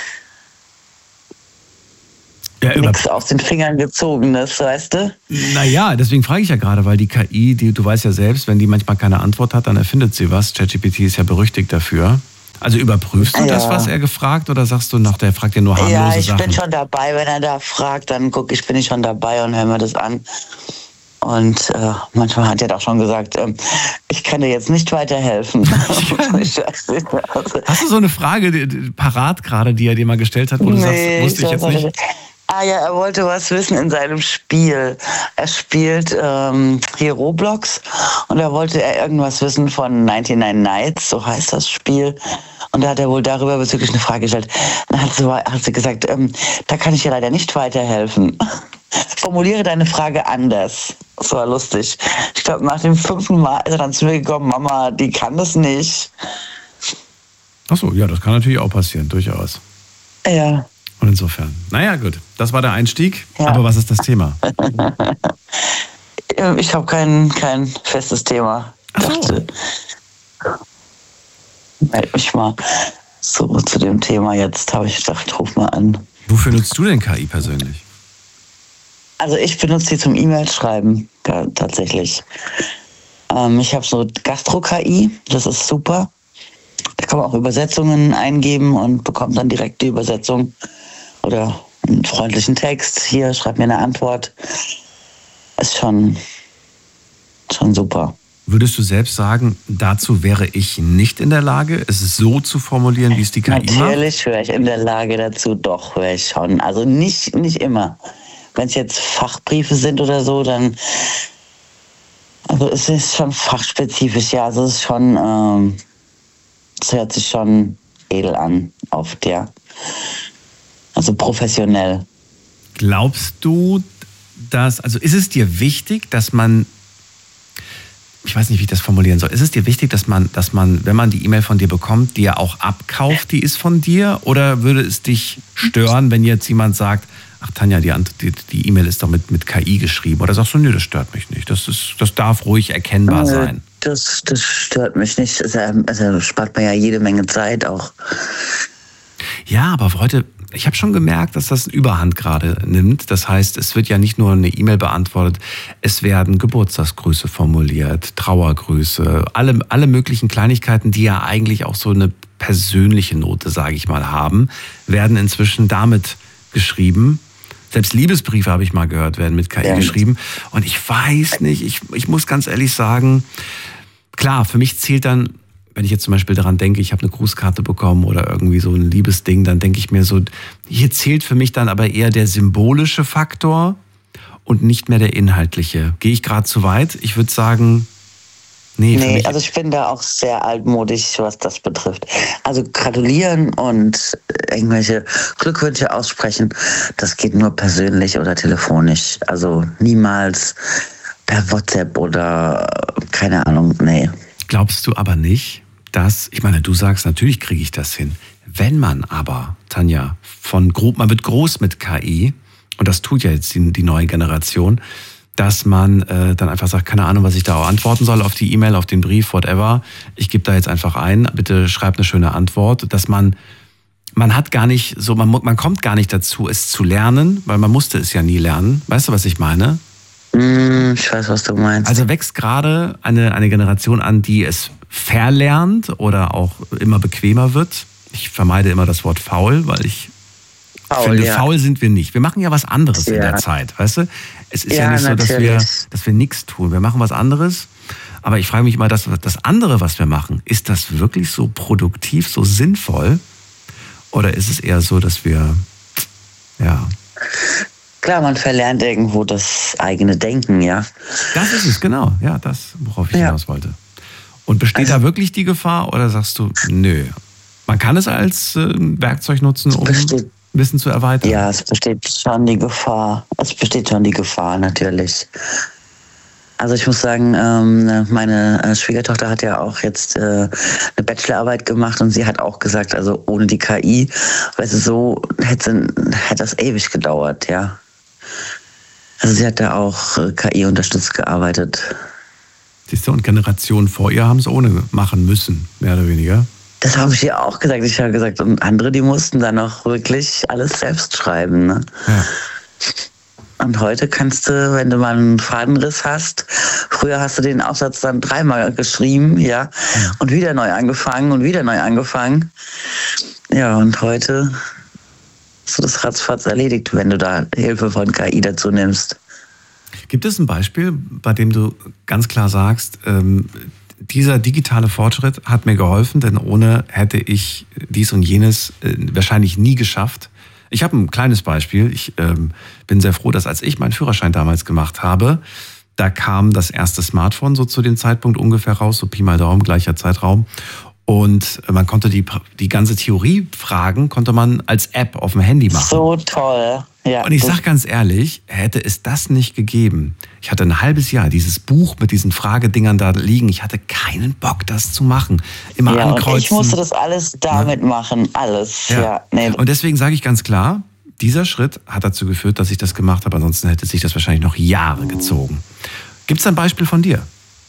Ja, über- nichts aus den Fingern gezogenes, weißt du? Naja, deswegen frage ich ja gerade, weil die K I, die, du weißt ja selbst, wenn die manchmal keine Antwort hat, dann erfindet sie was. ChatGPT ist ja berüchtigt dafür. Also überprüfst du Ja. das, was er gefragt, oder sagst du nach, der fragt ja nur harmlose Ja, ich Sachen? bin schon dabei, wenn er da fragt, dann guck ich, bin ich schon dabei und höre mir das an. Und äh, manchmal hat er doch schon gesagt, ähm, ich kann dir jetzt nicht weiterhelfen. Hast du so eine Frage die, die, parat gerade, die er dir mal gestellt hat, wo du sagst, wusste ich jetzt nicht? Ah ja, er wollte was wissen in seinem Spiel. Er spielt ähm, hier Roblox und da wollte er irgendwas wissen von neunundneunzig Nights, so heißt das Spiel. Und da hat er wohl darüber bezüglich eine Frage gestellt. Dann hat sie, hat sie gesagt, ähm, da kann ich dir leider nicht weiterhelfen. Formuliere deine Frage anders. Das war lustig. Ich glaube, nach dem fünften Mal ist er dann zu mir gekommen, Mama, die kann das nicht. Ach so, ja, das kann natürlich auch passieren, durchaus. Ja. Und insofern, naja, gut, das war der Einstieg. Ja. Aber was ist das Thema? Ich habe kein, kein festes Thema. Ach so. Dachte, meld mich mal so zu dem Thema jetzt, habe ich gedacht, ruf mal an. Wofür nutzt du denn K I persönlich? Also ich benutze die zum E-Mail schreiben, ja, tatsächlich. Äh, Ähm, ich habe so Gastro-K I, das ist super. Da kann man auch Übersetzungen eingeben und bekommt dann direkt die Übersetzung oder einen freundlichen Text. Hier, schreib mir eine Antwort. Ist schon, schon super. Würdest du selbst sagen, dazu wäre ich nicht in der Lage, es so zu formulieren, wie es die K I macht? Natürlich wäre ich in der Lage dazu, doch, wäre ich schon. Also nicht, nicht immer. Wenn es jetzt Fachbriefe sind oder so, dann, also es ist schon fachspezifisch, ja, also es ist schon, ähm, es hört sich schon edel an, oft, ja. Also professionell. Glaubst du, dass, also ist es dir wichtig, dass man, ich weiß nicht, wie ich das formulieren soll, ist es dir wichtig, dass man, dass man, wenn man die E-Mail von dir bekommt, die ja auch abkauft, die ist von dir? Oder würde es dich stören, wenn jetzt jemand sagt, ach Tanja, die die, die E-Mail ist doch mit, mit K I geschrieben? Oder sagst du, nö, das stört mich nicht, das, ist, das darf ruhig erkennbar Nö, sein? Das, das stört mich nicht, also spart man ja jede Menge Zeit auch. Ja, aber heute, ich habe schon gemerkt, dass das Überhand gerade nimmt. Das heißt, es wird ja nicht nur eine E-Mail beantwortet, es werden Geburtstagsgrüße formuliert, Trauergrüße, alle, alle möglichen Kleinigkeiten, die ja eigentlich auch so eine persönliche Note, sage ich mal, haben, werden inzwischen damit geschrieben. Selbst Liebesbriefe, habe ich mal gehört, werden mit K I ja. geschrieben. Und ich weiß nicht, ich, ich muss ganz ehrlich sagen, klar, für mich zählt dann, wenn ich jetzt zum Beispiel daran denke, ich habe eine Grußkarte bekommen oder irgendwie so ein Liebesding, dann denke ich mir so, hier zählt für mich dann aber eher der symbolische Faktor und nicht mehr der inhaltliche. Gehe ich gerade zu weit? Ich würde sagen, nee. Nee, mich also ich bin da auch sehr altmodisch, was das betrifft. Also gratulieren und irgendwelche Glückwünsche aussprechen, das geht nur persönlich oder telefonisch. Also niemals per WhatsApp oder keine Ahnung, nee. Glaubst du aber nicht, dass, ich meine, du sagst, natürlich kriege ich das hin. Wenn man aber, Tanja, von grob, man wird groß mit K I, und das tut ja jetzt die, die neue Generation, dass man äh, dann einfach sagt, keine Ahnung, was ich da auch antworten soll auf die E-Mail, auf den Brief, whatever. Ich gebe da jetzt einfach ein, bitte schreib eine schöne Antwort, dass man, man hat gar nicht so, man, man kommt gar nicht dazu, es zu lernen, weil man musste es ja nie lernen. Weißt du, was ich meine? Ich weiß, was du meinst. Also wächst gerade eine, eine Generation an, die es verlernt oder auch immer bequemer wird. Ich vermeide immer das Wort faul, weil ich faul, finde, ja. faul sind wir nicht. Wir machen ja was anderes ja. in der Zeit, weißt du? Es ist ja, ja nicht so, dass wir, dass wir nichts tun. Wir machen was anderes. Aber ich frage mich immer, das, das andere, was wir machen, ist das wirklich so produktiv, so sinnvoll? Oder ist es eher so, dass wir, ja... Klar, man verlernt irgendwo das eigene Denken, ja. Das ist es, genau. Ja, das, worauf ich ja. hinaus wollte. Und besteht also, da wirklich die Gefahr oder sagst du, nö, man kann es als äh, Werkzeug nutzen, um besteht, Wissen zu erweitern? Ja, es besteht schon die Gefahr. Es besteht schon die Gefahr, natürlich. Also ich muss sagen, ähm, meine Schwiegertochter hat ja auch jetzt äh, eine Bachelorarbeit gemacht und sie hat auch gesagt, also ohne die K I, weißt du, so hätte, hätte das ewig gedauert, ja. Also sie hat da auch K I unterstützt gearbeitet. Siehst du, und Generationen vor ihr haben es ohne machen müssen, mehr oder weniger. Das habe ich ihr auch gesagt. Ich habe gesagt, und andere, die mussten dann auch wirklich alles selbst schreiben, ne? Ja. Und heute kannst du, wenn du mal einen Fadenriss hast, früher hast du den Aufsatz dann dreimal geschrieben, ja, ja. und wieder neu angefangen und wieder neu angefangen. Ja, und heute hast du das ratzfatz erledigt, wenn du da Hilfe von K I dazu nimmst. Gibt es ein Beispiel, bei dem du ganz klar sagst, ähm, dieser digitale Fortschritt hat mir geholfen, denn ohne hätte ich dies und jenes äh, wahrscheinlich nie geschafft? Ich habe ein kleines Beispiel. Ich ähm, bin sehr froh, dass als ich meinen Führerschein damals gemacht habe, da kam das erste Smartphone so zu dem Zeitpunkt ungefähr raus, so Pi mal Daumen, gleicher Zeitraum. Und man konnte die, die ganze Theoriefragen konnte man als App auf dem Handy machen. So toll. Ja. Und ich sag ganz ehrlich, hätte es das nicht gegeben, ich hatte ein halbes Jahr dieses Buch mit diesen Fragedingern da liegen, ich hatte keinen Bock, das zu machen. Immer ja, ankreuzen. Und ich musste das alles damit ja. machen, alles. Ja. Ja, nee. Und deswegen sage ich ganz klar, dieser Schritt hat dazu geführt, dass ich das gemacht habe, ansonsten hätte sich das wahrscheinlich noch Jahre gezogen. Gibt es ein Beispiel von dir?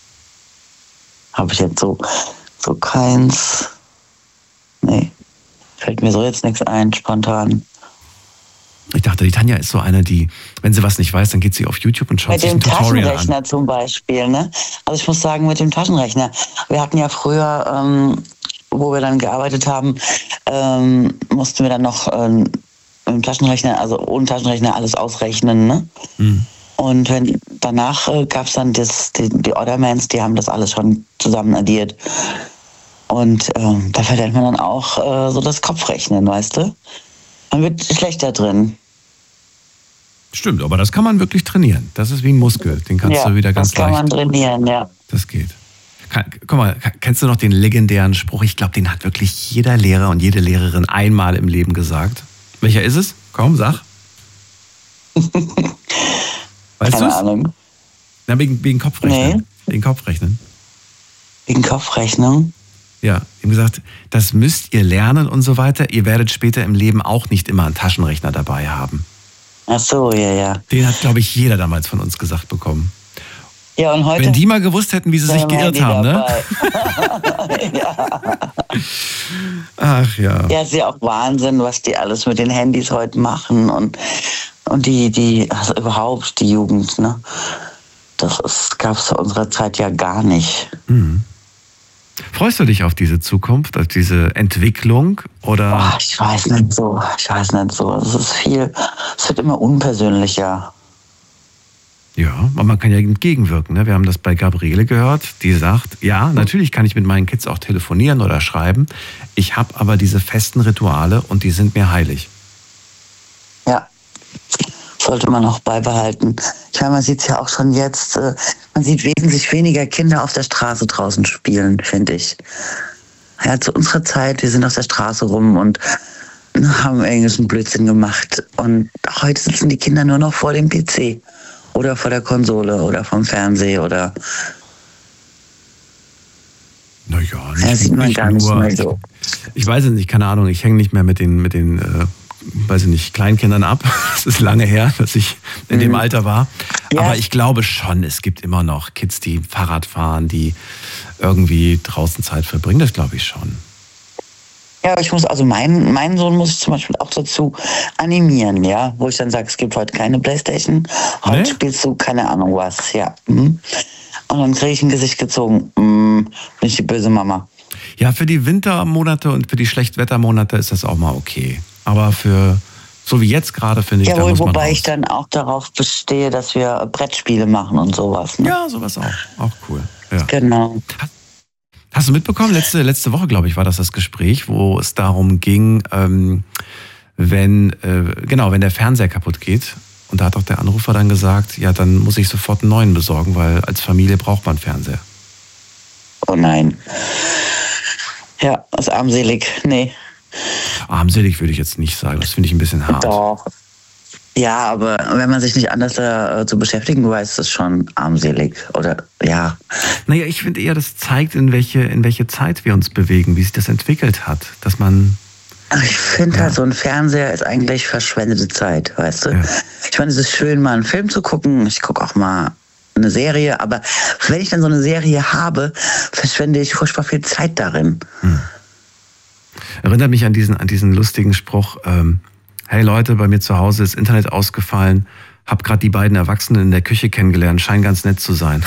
Habe ich jetzt so, so keins. Nee, fällt mir so jetzt nichts ein, spontan. Ich dachte, die Tanja ist so eine, die, wenn sie was nicht weiß, dann geht sie auf YouTube und schaut Mit sich dem ein Tutorial Taschenrechner an. zum Beispiel, ne? Also ich muss sagen, mit dem Taschenrechner. Wir hatten ja früher, ähm, wo wir dann gearbeitet haben, ähm, mussten wir dann noch ähm, im Taschenrechner, also ohne Taschenrechner alles ausrechnen, ne? Mhm. Und wenn, danach äh, gab es dann das, die, die Ordermans, die haben das alles schon zusammen addiert. Und ähm, da verlernt man dann auch äh, so das Kopfrechnen, weißt du? Man wird schlechter drin. Stimmt, aber das kann man wirklich trainieren. Das ist wie ein Muskel. Den kannst ja, du wieder ganz leicht. Das kann leicht. man trainieren, ja. Das geht. Kann, guck mal, kennst du noch den legendären Spruch? Ich glaube, den hat wirklich jeder Lehrer und jede Lehrerin einmal im Leben gesagt. Welcher ist es? Komm, sag. Weißt Keine du's? Ahnung. Na, wegen, wegen Kopfrechnen. Nee. Wegen Kopfrechnen. Wegen Kopfrechnung? Ja, ihm gesagt, das müsst ihr lernen und so weiter. Ihr werdet später im Leben auch nicht immer einen Taschenrechner dabei haben. Ach so, ja, ja. Den hat, glaube ich, jeder damals von uns gesagt bekommen. Ja, und heute? Wenn die mal gewusst hätten, wie sie sich geirrt haben, ne? ja. Ach ja. Ja, ist ja auch Wahnsinn, was die alles mit den Handys heute machen und, und die, die, also überhaupt die Jugend, ne? Das gab es zu unserer Zeit ja gar nicht. Mhm. Freust du dich auf diese Zukunft, auf diese Entwicklung? Oder? Oh, ich weiß nicht so, ich weiß nicht so. Es ist viel, es wird immer unpersönlicher. Ja, aber man kann ja entgegenwirken. Ne? Wir haben das bei Gabriele gehört, die sagt, ja, natürlich kann ich mit meinen Kids auch telefonieren oder schreiben. Ich habe aber diese festen Rituale und die sind mir heilig. Ja, sollte man auch beibehalten. Ich meine, man sieht es ja auch schon jetzt, äh, man sieht wesentlich weniger Kinder auf der Straße draußen spielen, finde ich. Ja, zu unserer Zeit, wir sind auf der Straße rum und haben irgendeinen Blödsinn gemacht. Und heute sitzen die Kinder nur noch vor dem P C oder vor der Konsole oder vom Fernseher oder... Naja, nicht, ja, sieht man nicht gar nicht nur. mehr so. Ich, ich weiß es nicht, keine Ahnung, ich hänge nicht mehr mit den, mit den äh, weiß ich nicht, Kleinkindern ab. Es ist lange her, dass ich in mhm. dem Alter war. Ja. Aber ich glaube schon, es gibt immer noch Kids, die Fahrrad fahren, die irgendwie draußen Zeit verbringen. Das glaube ich schon. Ja, ich muss, also meinen, meinen Sohn muss ich zum Beispiel auch dazu animieren, ja, wo ich dann sage, es gibt heute keine Playstation, heute nee? spielst du keine Ahnung was, ja. Mhm. Und dann kriege ich ein Gesicht gezogen, mhm, bin ich die böse Mama. Ja, für die Wintermonate und für die Schlechtwettermonate ist das auch mal okay. Aber für, so wie jetzt gerade, finde ich, ja, da muss man wobei raus. Ich dann auch darauf bestehe, dass wir Brettspiele machen und sowas. Ne? Ja, sowas auch, auch cool. Ja. Genau. Hast du mitbekommen, letzte, letzte Woche, glaube ich, war das das Gespräch, wo es darum ging, ähm, wenn, äh, genau, wenn der Fernseher kaputt geht. Und da hat auch der Anrufer dann gesagt, ja, dann muss ich sofort einen neuen besorgen, weil als Familie braucht man Fernseher. Oh nein. Ja, ist armselig. Nee. Armselig würde ich jetzt nicht sagen, das finde ich ein bisschen hart. Doch. Ja, aber wenn man sich nicht anders äh, zu beschäftigen weiß, ist es schon armselig. Oder, ja. Naja, ich finde eher, das zeigt, in welche, in welche Zeit wir uns bewegen, wie sich das entwickelt hat. Dass man... Ich finde ja. halt, so ein Fernseher ist eigentlich verschwendete Zeit, weißt du. Ja. Ich meine, es ist schön, mal einen Film zu gucken. Ich gucke auch mal eine Serie. Aber wenn ich dann so eine Serie habe, verschwende ich furchtbar viel Zeit darin. Hm. Erinnert mich an diesen, an diesen lustigen Spruch, ähm, hey Leute, bei mir zu Hause ist Internet ausgefallen, hab gerade die beiden Erwachsenen in der Küche kennengelernt, scheinen ganz nett zu sein.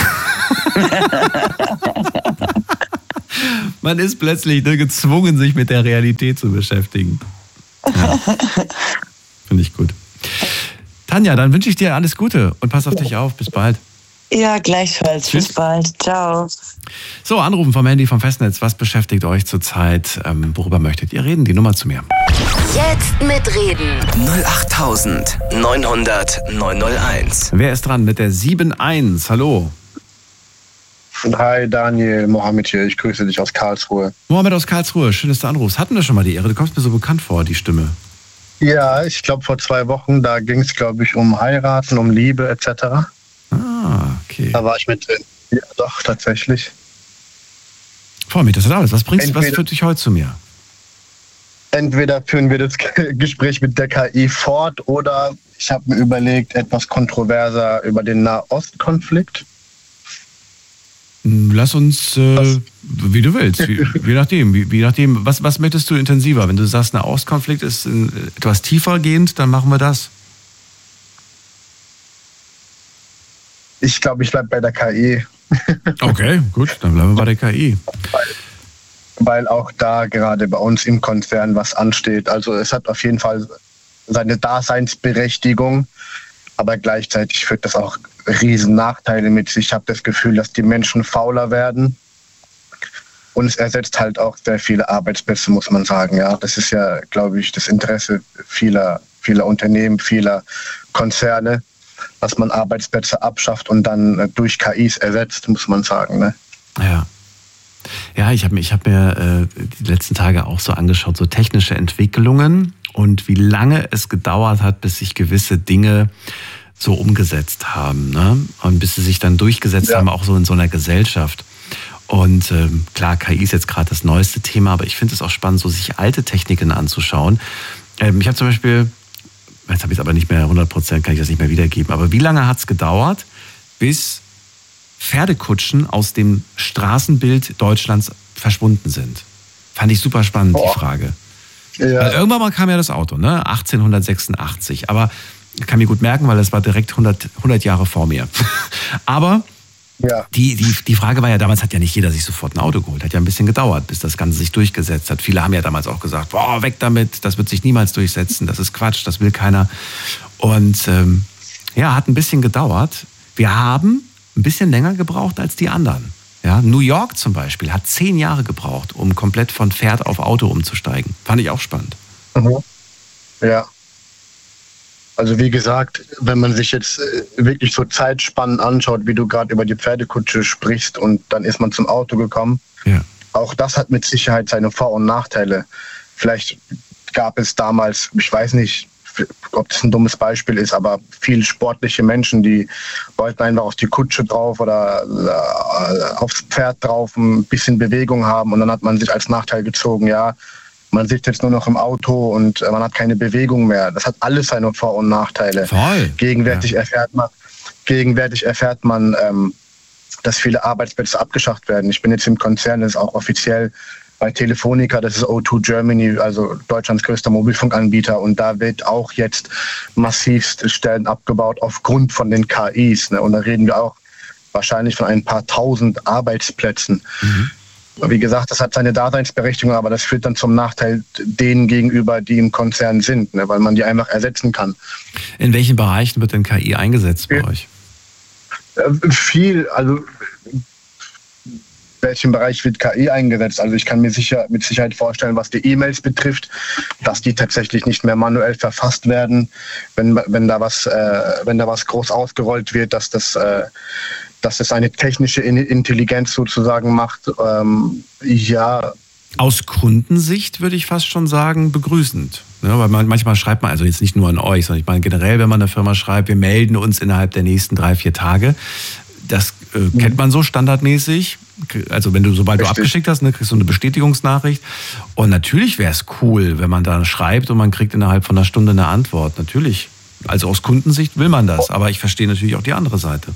Man ist plötzlich ne, gezwungen, sich mit der Realität zu beschäftigen. Ja. Finde ich gut. Tanja, dann wünsche ich dir alles Gute und pass auf dich auf. Bis bald. Ja, gleichfalls. Tschüss. Bis bald. Ciao. So, anrufen vom Handy, vom Festnetz. Was beschäftigt euch zurzeit? Ähm, worüber möchtet ihr reden? Die Nummer zu mir. Jetzt mitreden. null acht neun null null neun null eins. Wer ist dran mit der sieben eins? Hallo. Hi Daniel, Mohammed hier. Ich grüße dich aus Karlsruhe. Mohammed aus Karlsruhe. Schön, dass du anrufst. Hatten wir schon mal die Ehre? Du kommst mir so bekannt vor, die Stimme. Ja, ich glaube vor zwei Wochen, da ging es, glaube ich, um Heiraten, um Liebe et cetera. Ah, okay. Da war ich mit drin. Ja, doch, tatsächlich. Freue mich, dass du da bist. Was bringst du, was Entweder- führt dich heute zu mir? Entweder führen wir das Gespräch mit der K I fort oder ich habe mir überlegt, etwas kontroverser über den Nahostkonflikt. Lass uns, äh, Wie du willst, wie, wie nachdem. Wie, wie nachdem. Was, was möchtest du intensiver? Wenn du sagst, ein Auskonflikt ist etwas tiefer gehend, dann machen wir das. Ich glaube, ich bleibe bei der K I. Okay, gut, dann bleiben wir bei der K I. Weil, weil auch da gerade bei uns im Konzern was ansteht. Also es hat auf jeden Fall seine Daseinsberechtigung, aber gleichzeitig führt das auch riesen Nachteile mit sich. Ich habe das Gefühl, dass die Menschen fauler werden. Und es ersetzt halt auch sehr viele Arbeitsplätze, muss man sagen. Ja, das ist ja, glaube ich, das Interesse vieler, vieler Unternehmen, vieler Konzerne, dass man Arbeitsplätze abschafft und dann durch K Is ersetzt, muss man sagen. Ne? Ja. Ja, ich habe ich hab mir äh, die letzten Tage auch so angeschaut, so technische Entwicklungen und wie lange es gedauert hat, bis sich gewisse Dinge so umgesetzt haben. Ne? Und bis sie sich dann durchgesetzt ja. haben, auch so in so einer Gesellschaft. Und ähm, klar, K I ist jetzt gerade das neueste Thema, aber ich finde es auch spannend, so sich alte Techniken anzuschauen. Ähm, ich habe zum Beispiel, jetzt habe ich es aber nicht mehr hundert Prozent, kann ich das nicht mehr wiedergeben, aber wie lange hat es gedauert, bis Pferdekutschen aus dem Straßenbild Deutschlands verschwunden sind? Fand ich super spannend, oh. die Frage. Ja. Weil irgendwann mal kam ja das Auto, ne? achtzehnhundertsechsundachtzig, aber ich kann mir gut merken, weil das war direkt hundert, hundert Jahre vor mir. aber Ja. Die, die, die Frage war ja, damals hat ja nicht jeder sich sofort ein Auto geholt. Hat ja ein bisschen gedauert, bis das Ganze sich durchgesetzt hat. Viele haben ja damals auch gesagt, boah, weg damit, das wird sich niemals durchsetzen, das ist Quatsch, das will keiner. Und ähm, ja, hat ein bisschen gedauert. Wir haben ein bisschen länger gebraucht als die anderen. Ja, New York zum Beispiel hat zehn Jahre gebraucht, um komplett von Pferd auf Auto umzusteigen. Fand ich auch spannend. Mhm. Ja. Also wie gesagt, wenn man sich jetzt wirklich so Zeitspannen anschaut, wie du gerade über die Pferdekutsche sprichst und dann ist man zum Auto gekommen, ja. Auch das hat mit Sicherheit seine Vor- und Nachteile. Vielleicht gab es damals, ich weiß nicht, ob das ein dummes Beispiel ist, aber viele sportliche Menschen, die wollten einfach auf die Kutsche drauf oder aufs Pferd drauf, ein bisschen Bewegung haben und dann hat man sich als Nachteil gezogen, ja, man sitzt jetzt nur noch im Auto und man hat keine Bewegung mehr. Das hat alles seine Vor- und Nachteile. Voll. Gegenwärtig, ja. erfährt man, gegenwärtig erfährt man, ähm, dass viele Arbeitsplätze abgeschafft werden. Ich bin jetzt im Konzern, das ist auch offiziell bei Telefonica, das ist O zwei Germany, also Deutschlands größter Mobilfunkanbieter. Und da wird auch jetzt massivst Stellen abgebaut aufgrund von den K Is. Ne? Und da reden wir auch wahrscheinlich von ein paar tausend Arbeitsplätzen. Mhm. Wie gesagt, das hat seine Daseinsberechtigung, aber das führt dann zum Nachteil denen gegenüber, die im Konzern sind, ne, weil man die einfach ersetzen kann. In welchen Bereichen wird denn K I eingesetzt bei euch? Viel, also in welchem Bereich wird K I eingesetzt? Also ich kann mir sicher mit Sicherheit vorstellen, was die E-Mails betrifft, dass die tatsächlich nicht mehr manuell verfasst werden, wenn, wenn da was, äh, wenn da was groß ausgerollt wird, dass das äh, dass es eine technische Intelligenz sozusagen macht, ähm, ja. Aus Kundensicht würde ich fast schon sagen, begrüßend. Ja, weil man, manchmal schreibt man, also jetzt nicht nur an euch, sondern ich meine generell, wenn man einer Firma schreibt, wir melden uns innerhalb der nächsten drei, vier Tage. Das äh, mhm. kennt man so standardmäßig. Also wenn du, sobald Richtig. du abgeschickt hast, ne, kriegst du eine Bestätigungsnachricht. Und natürlich wäre es cool, wenn man da schreibt und man kriegt innerhalb von einer Stunde eine Antwort. Natürlich. Also aus Kundensicht will man das, aber ich verstehe natürlich auch die andere Seite.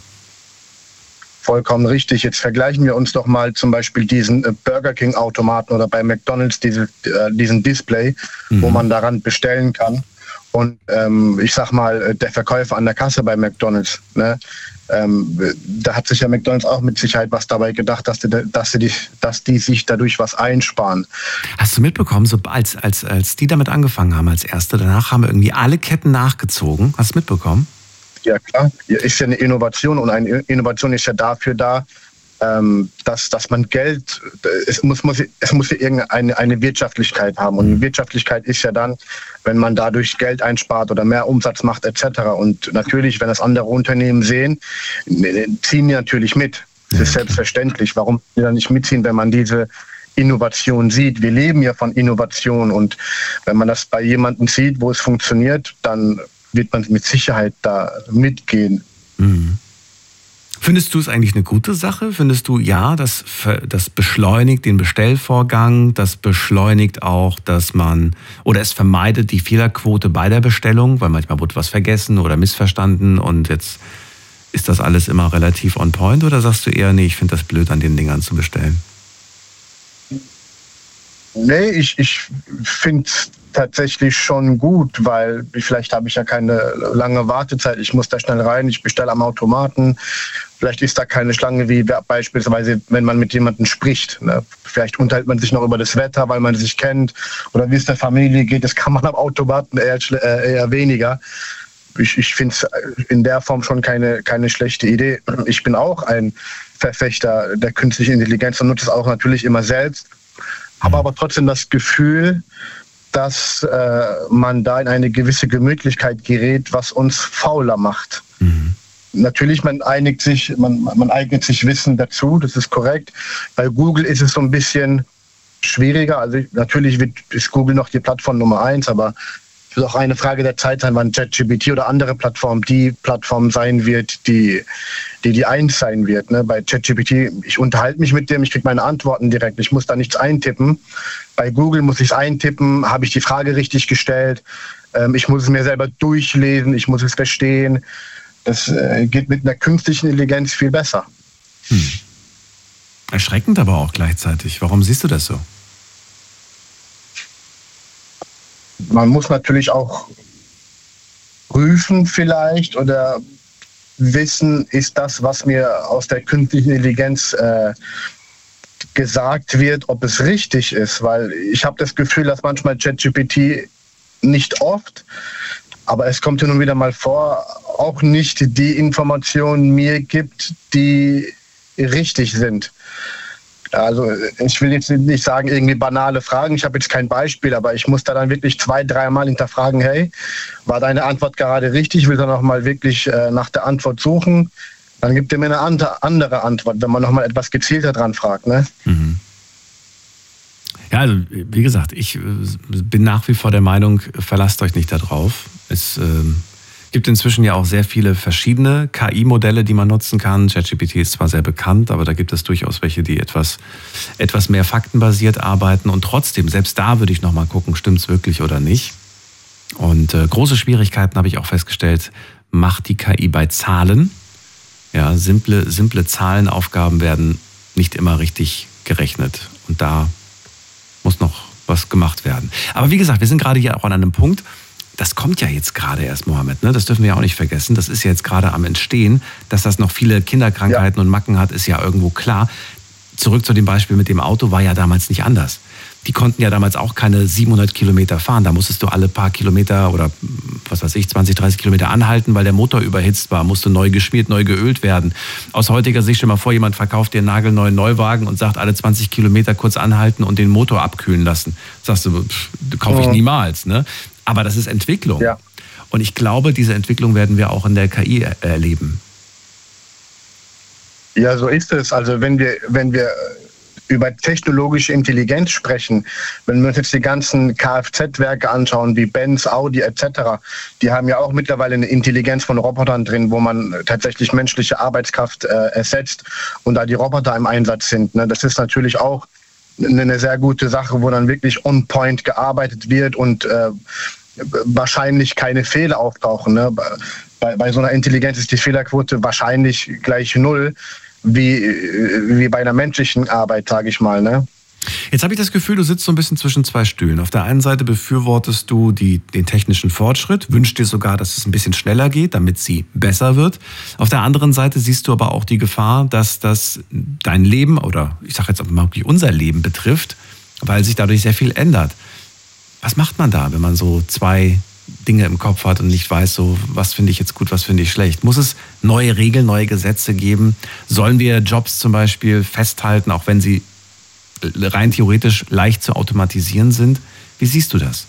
Vollkommen richtig. Jetzt vergleichen wir uns doch mal zum Beispiel diesen Burger King Automaten oder bei McDonald's diese, äh, diesen Display, mhm. wo man daran bestellen kann. Und ähm, ich sag mal, der Verkäufer an der Kasse bei McDonald's, ne, ähm, da hat sich ja McDonald's auch mit Sicherheit was dabei gedacht, dass die, dass die, dass die sich dadurch was einsparen. Hast du mitbekommen, so als, als, als die damit angefangen haben als Erste, danach haben irgendwie alle Ketten nachgezogen? Hast du mitbekommen? Ja klar, ist ja eine Innovation und eine Innovation ist ja dafür da, ähm, dass, dass man Geld, es muss, muss, es muss ja irgendeine eine Wirtschaftlichkeit haben und die Wirtschaftlichkeit ist ja dann, wenn man dadurch Geld einspart oder mehr Umsatz macht et cetera. Und natürlich, wenn das andere Unternehmen sehen, ziehen die natürlich mit. Das ist selbstverständlich. Warum die dann nicht mitziehen, wenn man diese Innovation sieht? Wir leben ja von Innovation und wenn man das bei jemandem sieht, wo es funktioniert, dann wird man mit Sicherheit da mitgehen. Mhm. Findest du es eigentlich eine gute Sache? Findest du, ja, das, das beschleunigt den Bestellvorgang, das beschleunigt auch, dass man, oder es vermeidet die Fehlerquote bei der Bestellung, weil manchmal wurde was vergessen oder missverstanden und jetzt ist das alles immer relativ on point, oder sagst du eher, nee, ich finde das blöd, an den Dingern zu bestellen? Nee, ich, ich finde es tatsächlich schon gut, weil vielleicht habe ich ja keine lange Wartezeit. Ich muss da schnell rein, ich bestelle am Automaten. Vielleicht ist da keine Schlange wie beispielsweise, wenn man mit jemandem spricht. Ne? Vielleicht unterhält man sich noch über das Wetter, weil man sich kennt. Oder wie es der Familie geht, das kann man am Automaten eher, eher weniger. Ich, ich finde es in der Form schon keine, keine schlechte Idee. Ich bin auch ein Verfechter der künstlichen Intelligenz und nutze es auch natürlich immer selbst. Habe aber trotzdem das Gefühl, dass äh, man da in eine gewisse Gemütlichkeit gerät, was uns fauler macht. Mhm. Natürlich, man einigt sich, man, man eignet sich Wissen dazu, das ist korrekt. Bei Google ist es so ein bisschen schwieriger. Also natürlich wird, ist Google noch die Plattform Nummer eins, aber es wird auch eine Frage der Zeit sein, wann ChatGPT oder andere Plattformen die Plattform sein wird, die die, die eins sein wird. Ne? Bei ChatGPT, ich unterhalte mich mit dem, ich kriege meine Antworten direkt, ich muss da nichts eintippen. Bei Google muss ich es eintippen, habe ich die Frage richtig gestellt, ähm, ich muss es mir selber durchlesen, ich muss es verstehen. Das äh, geht mit einer künstlichen Intelligenz viel besser. Hm. Erschreckend aber auch gleichzeitig. Warum siehst du das so? Man muss natürlich auch prüfen vielleicht oder wissen, ist das, was mir aus der künstlichen Intelligenz äh, gesagt wird, ob es richtig ist. Weil ich habe das Gefühl, dass manchmal ChatGPT, nicht oft, aber es kommt ja nun wieder mal vor, auch nicht die Informationen mir gibt, die richtig sind. Also ich will jetzt nicht sagen, irgendwie banale Fragen, ich habe jetzt kein Beispiel, aber ich muss da dann wirklich zwei, dreimal hinterfragen, hey, war deine Antwort gerade richtig? Will dann noch mal wirklich äh, nach der Antwort suchen? Dann gibt er mir eine andere Antwort, wenn man noch mal etwas gezielter dran fragt. Ne? Mhm. Ja, also wie gesagt, ich bin nach wie vor der Meinung, verlasst euch nicht darauf. Es ähm, gibt inzwischen ja auch sehr viele verschiedene K I-Modelle, die man nutzen kann. ChatGPT ist zwar sehr bekannt, aber da gibt es durchaus welche, die etwas, etwas mehr faktenbasiert arbeiten. Und trotzdem, selbst da würde ich noch mal gucken, stimmt es wirklich oder nicht. Und äh, große Schwierigkeiten habe ich auch festgestellt, macht die K I bei Zahlen. Ja, simple, simple Zahlenaufgaben werden nicht immer richtig gerechnet. Und da muss noch was gemacht werden. Aber wie gesagt, wir sind gerade hier auch an einem Punkt, das kommt ja jetzt gerade erst, Mohammed, ne? Das dürfen wir ja auch nicht vergessen. Das ist ja jetzt gerade am Entstehen. Dass das noch viele Kinderkrankheiten ja. und Macken hat, ist ja irgendwo klar. Zurück zu dem Beispiel mit dem Auto, war ja damals nicht anders. Die konnten ja damals auch keine siebenhundert Kilometer fahren. Da musstest du alle paar Kilometer oder was weiß ich, zwanzig, dreißig Kilometer anhalten, weil der Motor überhitzt war, musste neu geschmiert, neu geölt werden. Aus heutiger Sicht, stell mal vor, jemand verkauft dir einen nagelneuen Neuwagen und sagt, alle zwanzig Kilometer kurz anhalten und den Motor abkühlen lassen. Sagst du, pff, kaufe ich niemals. Ne? Aber das ist Entwicklung. Ja. Und ich glaube, diese Entwicklung werden wir auch in der K I erleben. Ja, so ist es. Also wenn wir, wenn wir über technologische Intelligenz sprechen, wenn wir uns jetzt die ganzen Kfz-Werke anschauen, wie Benz, Audi et cetera, die haben ja auch mittlerweile eine Intelligenz von Robotern drin, wo man tatsächlich menschliche Arbeitskraft äh, ersetzt und da die Roboter im Einsatz sind. Ne? Das ist natürlich auch eine sehr gute Sache, wo dann wirklich on point gearbeitet wird und äh, wahrscheinlich keine Fehler auftauchen. Ne? Bei, bei so einer Intelligenz ist die Fehlerquote wahrscheinlich gleich null. Wie, wie bei einer menschlichen Arbeit, sage ich mal. Ne? Jetzt habe ich das Gefühl, du sitzt so ein bisschen zwischen zwei Stühlen. Auf der einen Seite befürwortest du die, den technischen Fortschritt, wünschst dir sogar, dass es ein bisschen schneller geht, damit sie besser wird. Auf der anderen Seite siehst du aber auch die Gefahr, dass das dein Leben oder ich sage jetzt auch mal wirklich unser Leben betrifft, weil sich dadurch sehr viel ändert. Was macht man da, wenn man so zwei Dinge im Kopf hat und nicht weiß, so was finde ich jetzt gut, was finde ich schlecht? Muss es neue Regeln, neue Gesetze geben? Sollen wir Jobs zum Beispiel festhalten, auch wenn sie rein theoretisch leicht zu automatisieren sind? Wie siehst du das?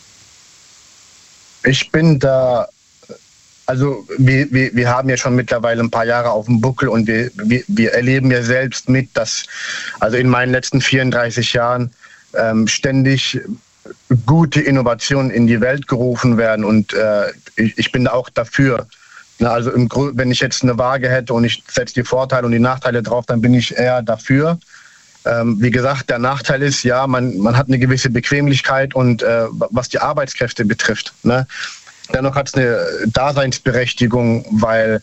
Ich bin da, also wir, wir, wir haben ja schon mittlerweile ein paar Jahre auf dem Buckel und wir, wir, wir erleben ja selbst mit, dass also in meinen letzten vierunddreißig Jahren ähm, ständig gute Innovationen in die Welt gerufen werden und äh, ich, ich bin auch dafür. Na, also im Grund, wenn ich jetzt eine Waage hätte und ich setze die Vorteile und die Nachteile drauf, dann bin ich eher dafür. Ähm, wie gesagt, der Nachteil ist, ja, man, man hat eine gewisse Bequemlichkeit und äh, was die Arbeitskräfte betrifft. Ne? Dennoch hat es eine Daseinsberechtigung, weil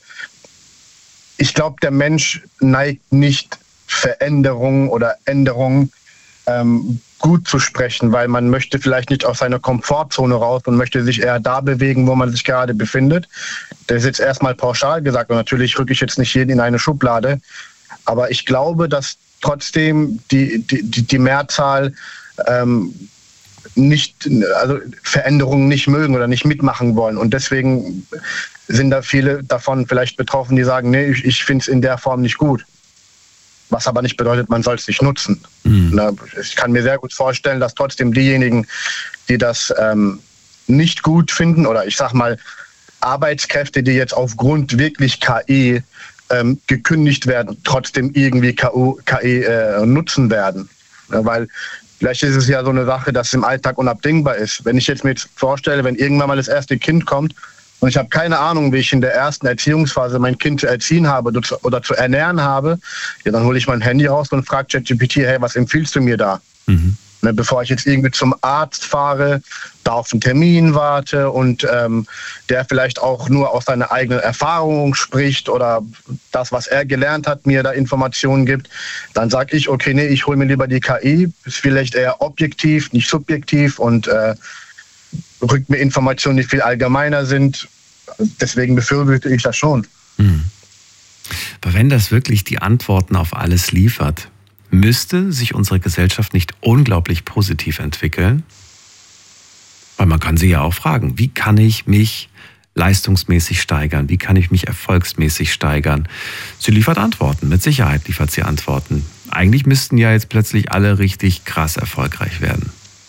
ich glaube, der Mensch neigt nicht Veränderungen oder Änderungen ähm, gut zu sprechen, weil man möchte vielleicht nicht aus seiner Komfortzone raus und möchte sich eher da bewegen, wo man sich gerade befindet. Das ist jetzt erstmal pauschal gesagt und natürlich rücke ich jetzt nicht jeden in eine Schublade, aber ich glaube, dass trotzdem die, die, die Mehrzahl ähm, nicht, also Veränderungen nicht mögen oder nicht mitmachen wollen und deswegen sind da viele davon vielleicht betroffen, die sagen, nee, ich, ich finde es in der Form nicht gut. Was aber nicht bedeutet, man soll es nicht nutzen. Mhm. Ich kann mir sehr gut vorstellen, dass trotzdem diejenigen, die das ähm, nicht gut finden oder ich sag mal Arbeitskräfte, die jetzt aufgrund wirklich K I ähm, gekündigt werden, trotzdem irgendwie K I äh, nutzen werden. Ja, weil vielleicht ist es ja so eine Sache, dass im Alltag unabdingbar ist. Wenn ich jetzt mir jetzt vorstelle, wenn irgendwann mal das erste Kind kommt, und ich habe keine Ahnung, wie ich in der ersten Erziehungsphase mein Kind zu erziehen habe oder zu ernähren habe, ja, dann hole ich mein Handy raus und frage ChatGPT, hey, was empfiehlst du mir da? Mhm. Ne, bevor ich jetzt irgendwie zum Arzt fahre, da auf einen Termin warte und ähm, der vielleicht auch nur aus seiner eigenen Erfahrung spricht oder das, was er gelernt hat, mir da Informationen gibt, dann sage ich, okay, nee, ich hole mir lieber die K I, ist vielleicht eher objektiv, nicht subjektiv und äh, rückt mir Informationen, die viel allgemeiner sind. Deswegen befürworte ich das schon. Hm. Aber wenn das wirklich die Antworten auf alles liefert, müsste sich unsere Gesellschaft nicht unglaublich positiv entwickeln? Weil man kann sie ja auch fragen, wie kann ich mich leistungsmäßig steigern? Wie kann ich mich erfolgsmäßig steigern? Sie liefert Antworten, mit Sicherheit liefert sie Antworten. Eigentlich müssten ja jetzt plötzlich alle richtig krass erfolgreich werden.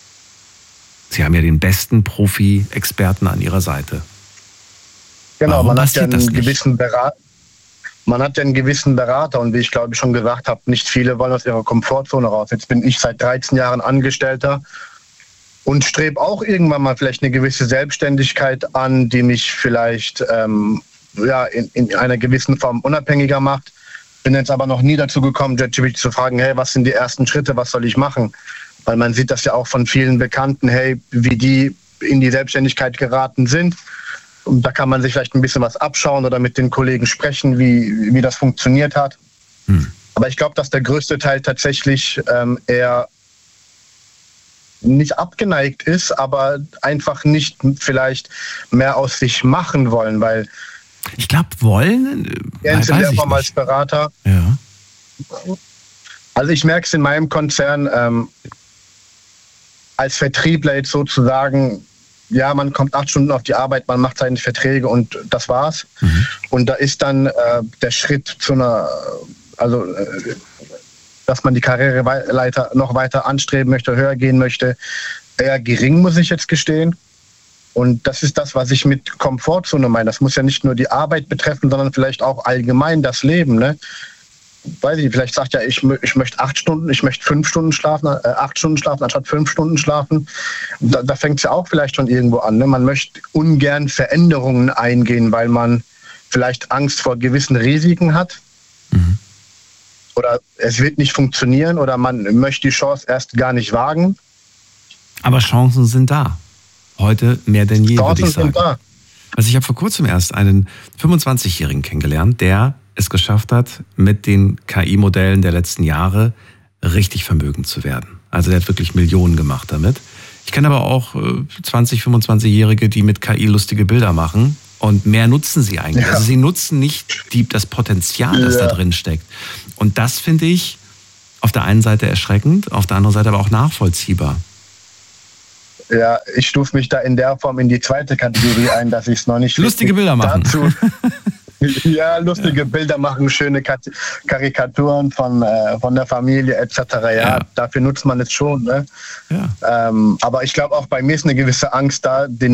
Sie haben ja den besten Profi-Experten an Ihrer Seite. Genau, Warum man hat ja passiert das einen nicht? gewissen Berater. Man hat ja einen gewissen Berater und wie ich glaube ich schon gesagt habe, nicht viele wollen aus ihrer Komfortzone raus. Jetzt bin ich seit dreizehn Jahren Angestellter und strebe auch irgendwann mal vielleicht eine gewisse Selbstständigkeit an, die mich vielleicht ähm, ja, in, in einer gewissen Form unabhängiger macht. Bin jetzt aber noch nie dazu gekommen, ChatGPT zu fragen, hey, was sind die ersten Schritte, was soll ich machen? Weil man sieht das ja auch von vielen Bekannten, hey, wie die in die Selbstständigkeit geraten sind. Und da kann man sich vielleicht ein bisschen was abschauen oder mit den Kollegen sprechen, wie, wie das funktioniert hat. Hm. Aber ich glaube, dass der größte Teil tatsächlich ähm, eher nicht abgeneigt ist, aber einfach nicht vielleicht mehr aus sich machen wollen, weil ich glaube, wollen? Jens in der Form als Berater. Ja. Also ich merke es in meinem Konzern, ähm, als Vertriebler jetzt sozusagen, ja, man kommt acht Stunden auf die Arbeit, man macht seine Verträge und das war's. Mhm. Und da ist dann äh, der Schritt zu einer, also äh, dass man die Karriereleiter noch weiter anstreben möchte, höher gehen möchte, eher gering, muss ich jetzt gestehen. Und das ist das, was ich mit Komfortzone meine. Das muss ja nicht nur die Arbeit betreffen, sondern vielleicht auch allgemein das Leben, ne? Weiß ich, vielleicht sagt ja, ich, ich möchte acht Stunden, ich möchte fünf Stunden schlafen, äh, acht Stunden schlafen, anstatt fünf Stunden schlafen. Da, da fängt es ja auch vielleicht schon irgendwo an. Ne? Man möchte ungern Veränderungen eingehen, weil man vielleicht Angst vor gewissen Risiken hat. Mhm. Oder es wird nicht funktionieren oder man möchte die Chance erst gar nicht wagen. Aber Chancen sind da. Heute mehr denn je, würde ich sagen. Sind da. Also ich habe vor kurzem erst einen fünfundzwanzigjährigen kennengelernt, der es geschafft hat, mit den K I-Modellen der letzten Jahre richtig vermögend zu werden. Also der hat wirklich Millionen gemacht damit. Ich kenne aber auch zwanzig-, fünfundzwanzigjährige, die mit K I lustige Bilder machen und mehr nutzen sie eigentlich. Ja. Also sie nutzen nicht die, das Potenzial, das ja. da drin steckt. Und das finde ich auf der einen Seite erschreckend, auf der anderen Seite aber auch nachvollziehbar. Ja, ich stufe mich da in der Form in die zweite Kategorie ein, dass ich es noch nicht... Lustige Bilder machen. Dazu Ja, lustige ja. Bilder machen, schöne Karikaturen von, äh, von der Familie et cetera. Ja, ja, dafür nutzt man es schon. Ne? Ja. Ähm, aber ich glaube auch bei mir ist eine gewisse Angst da, den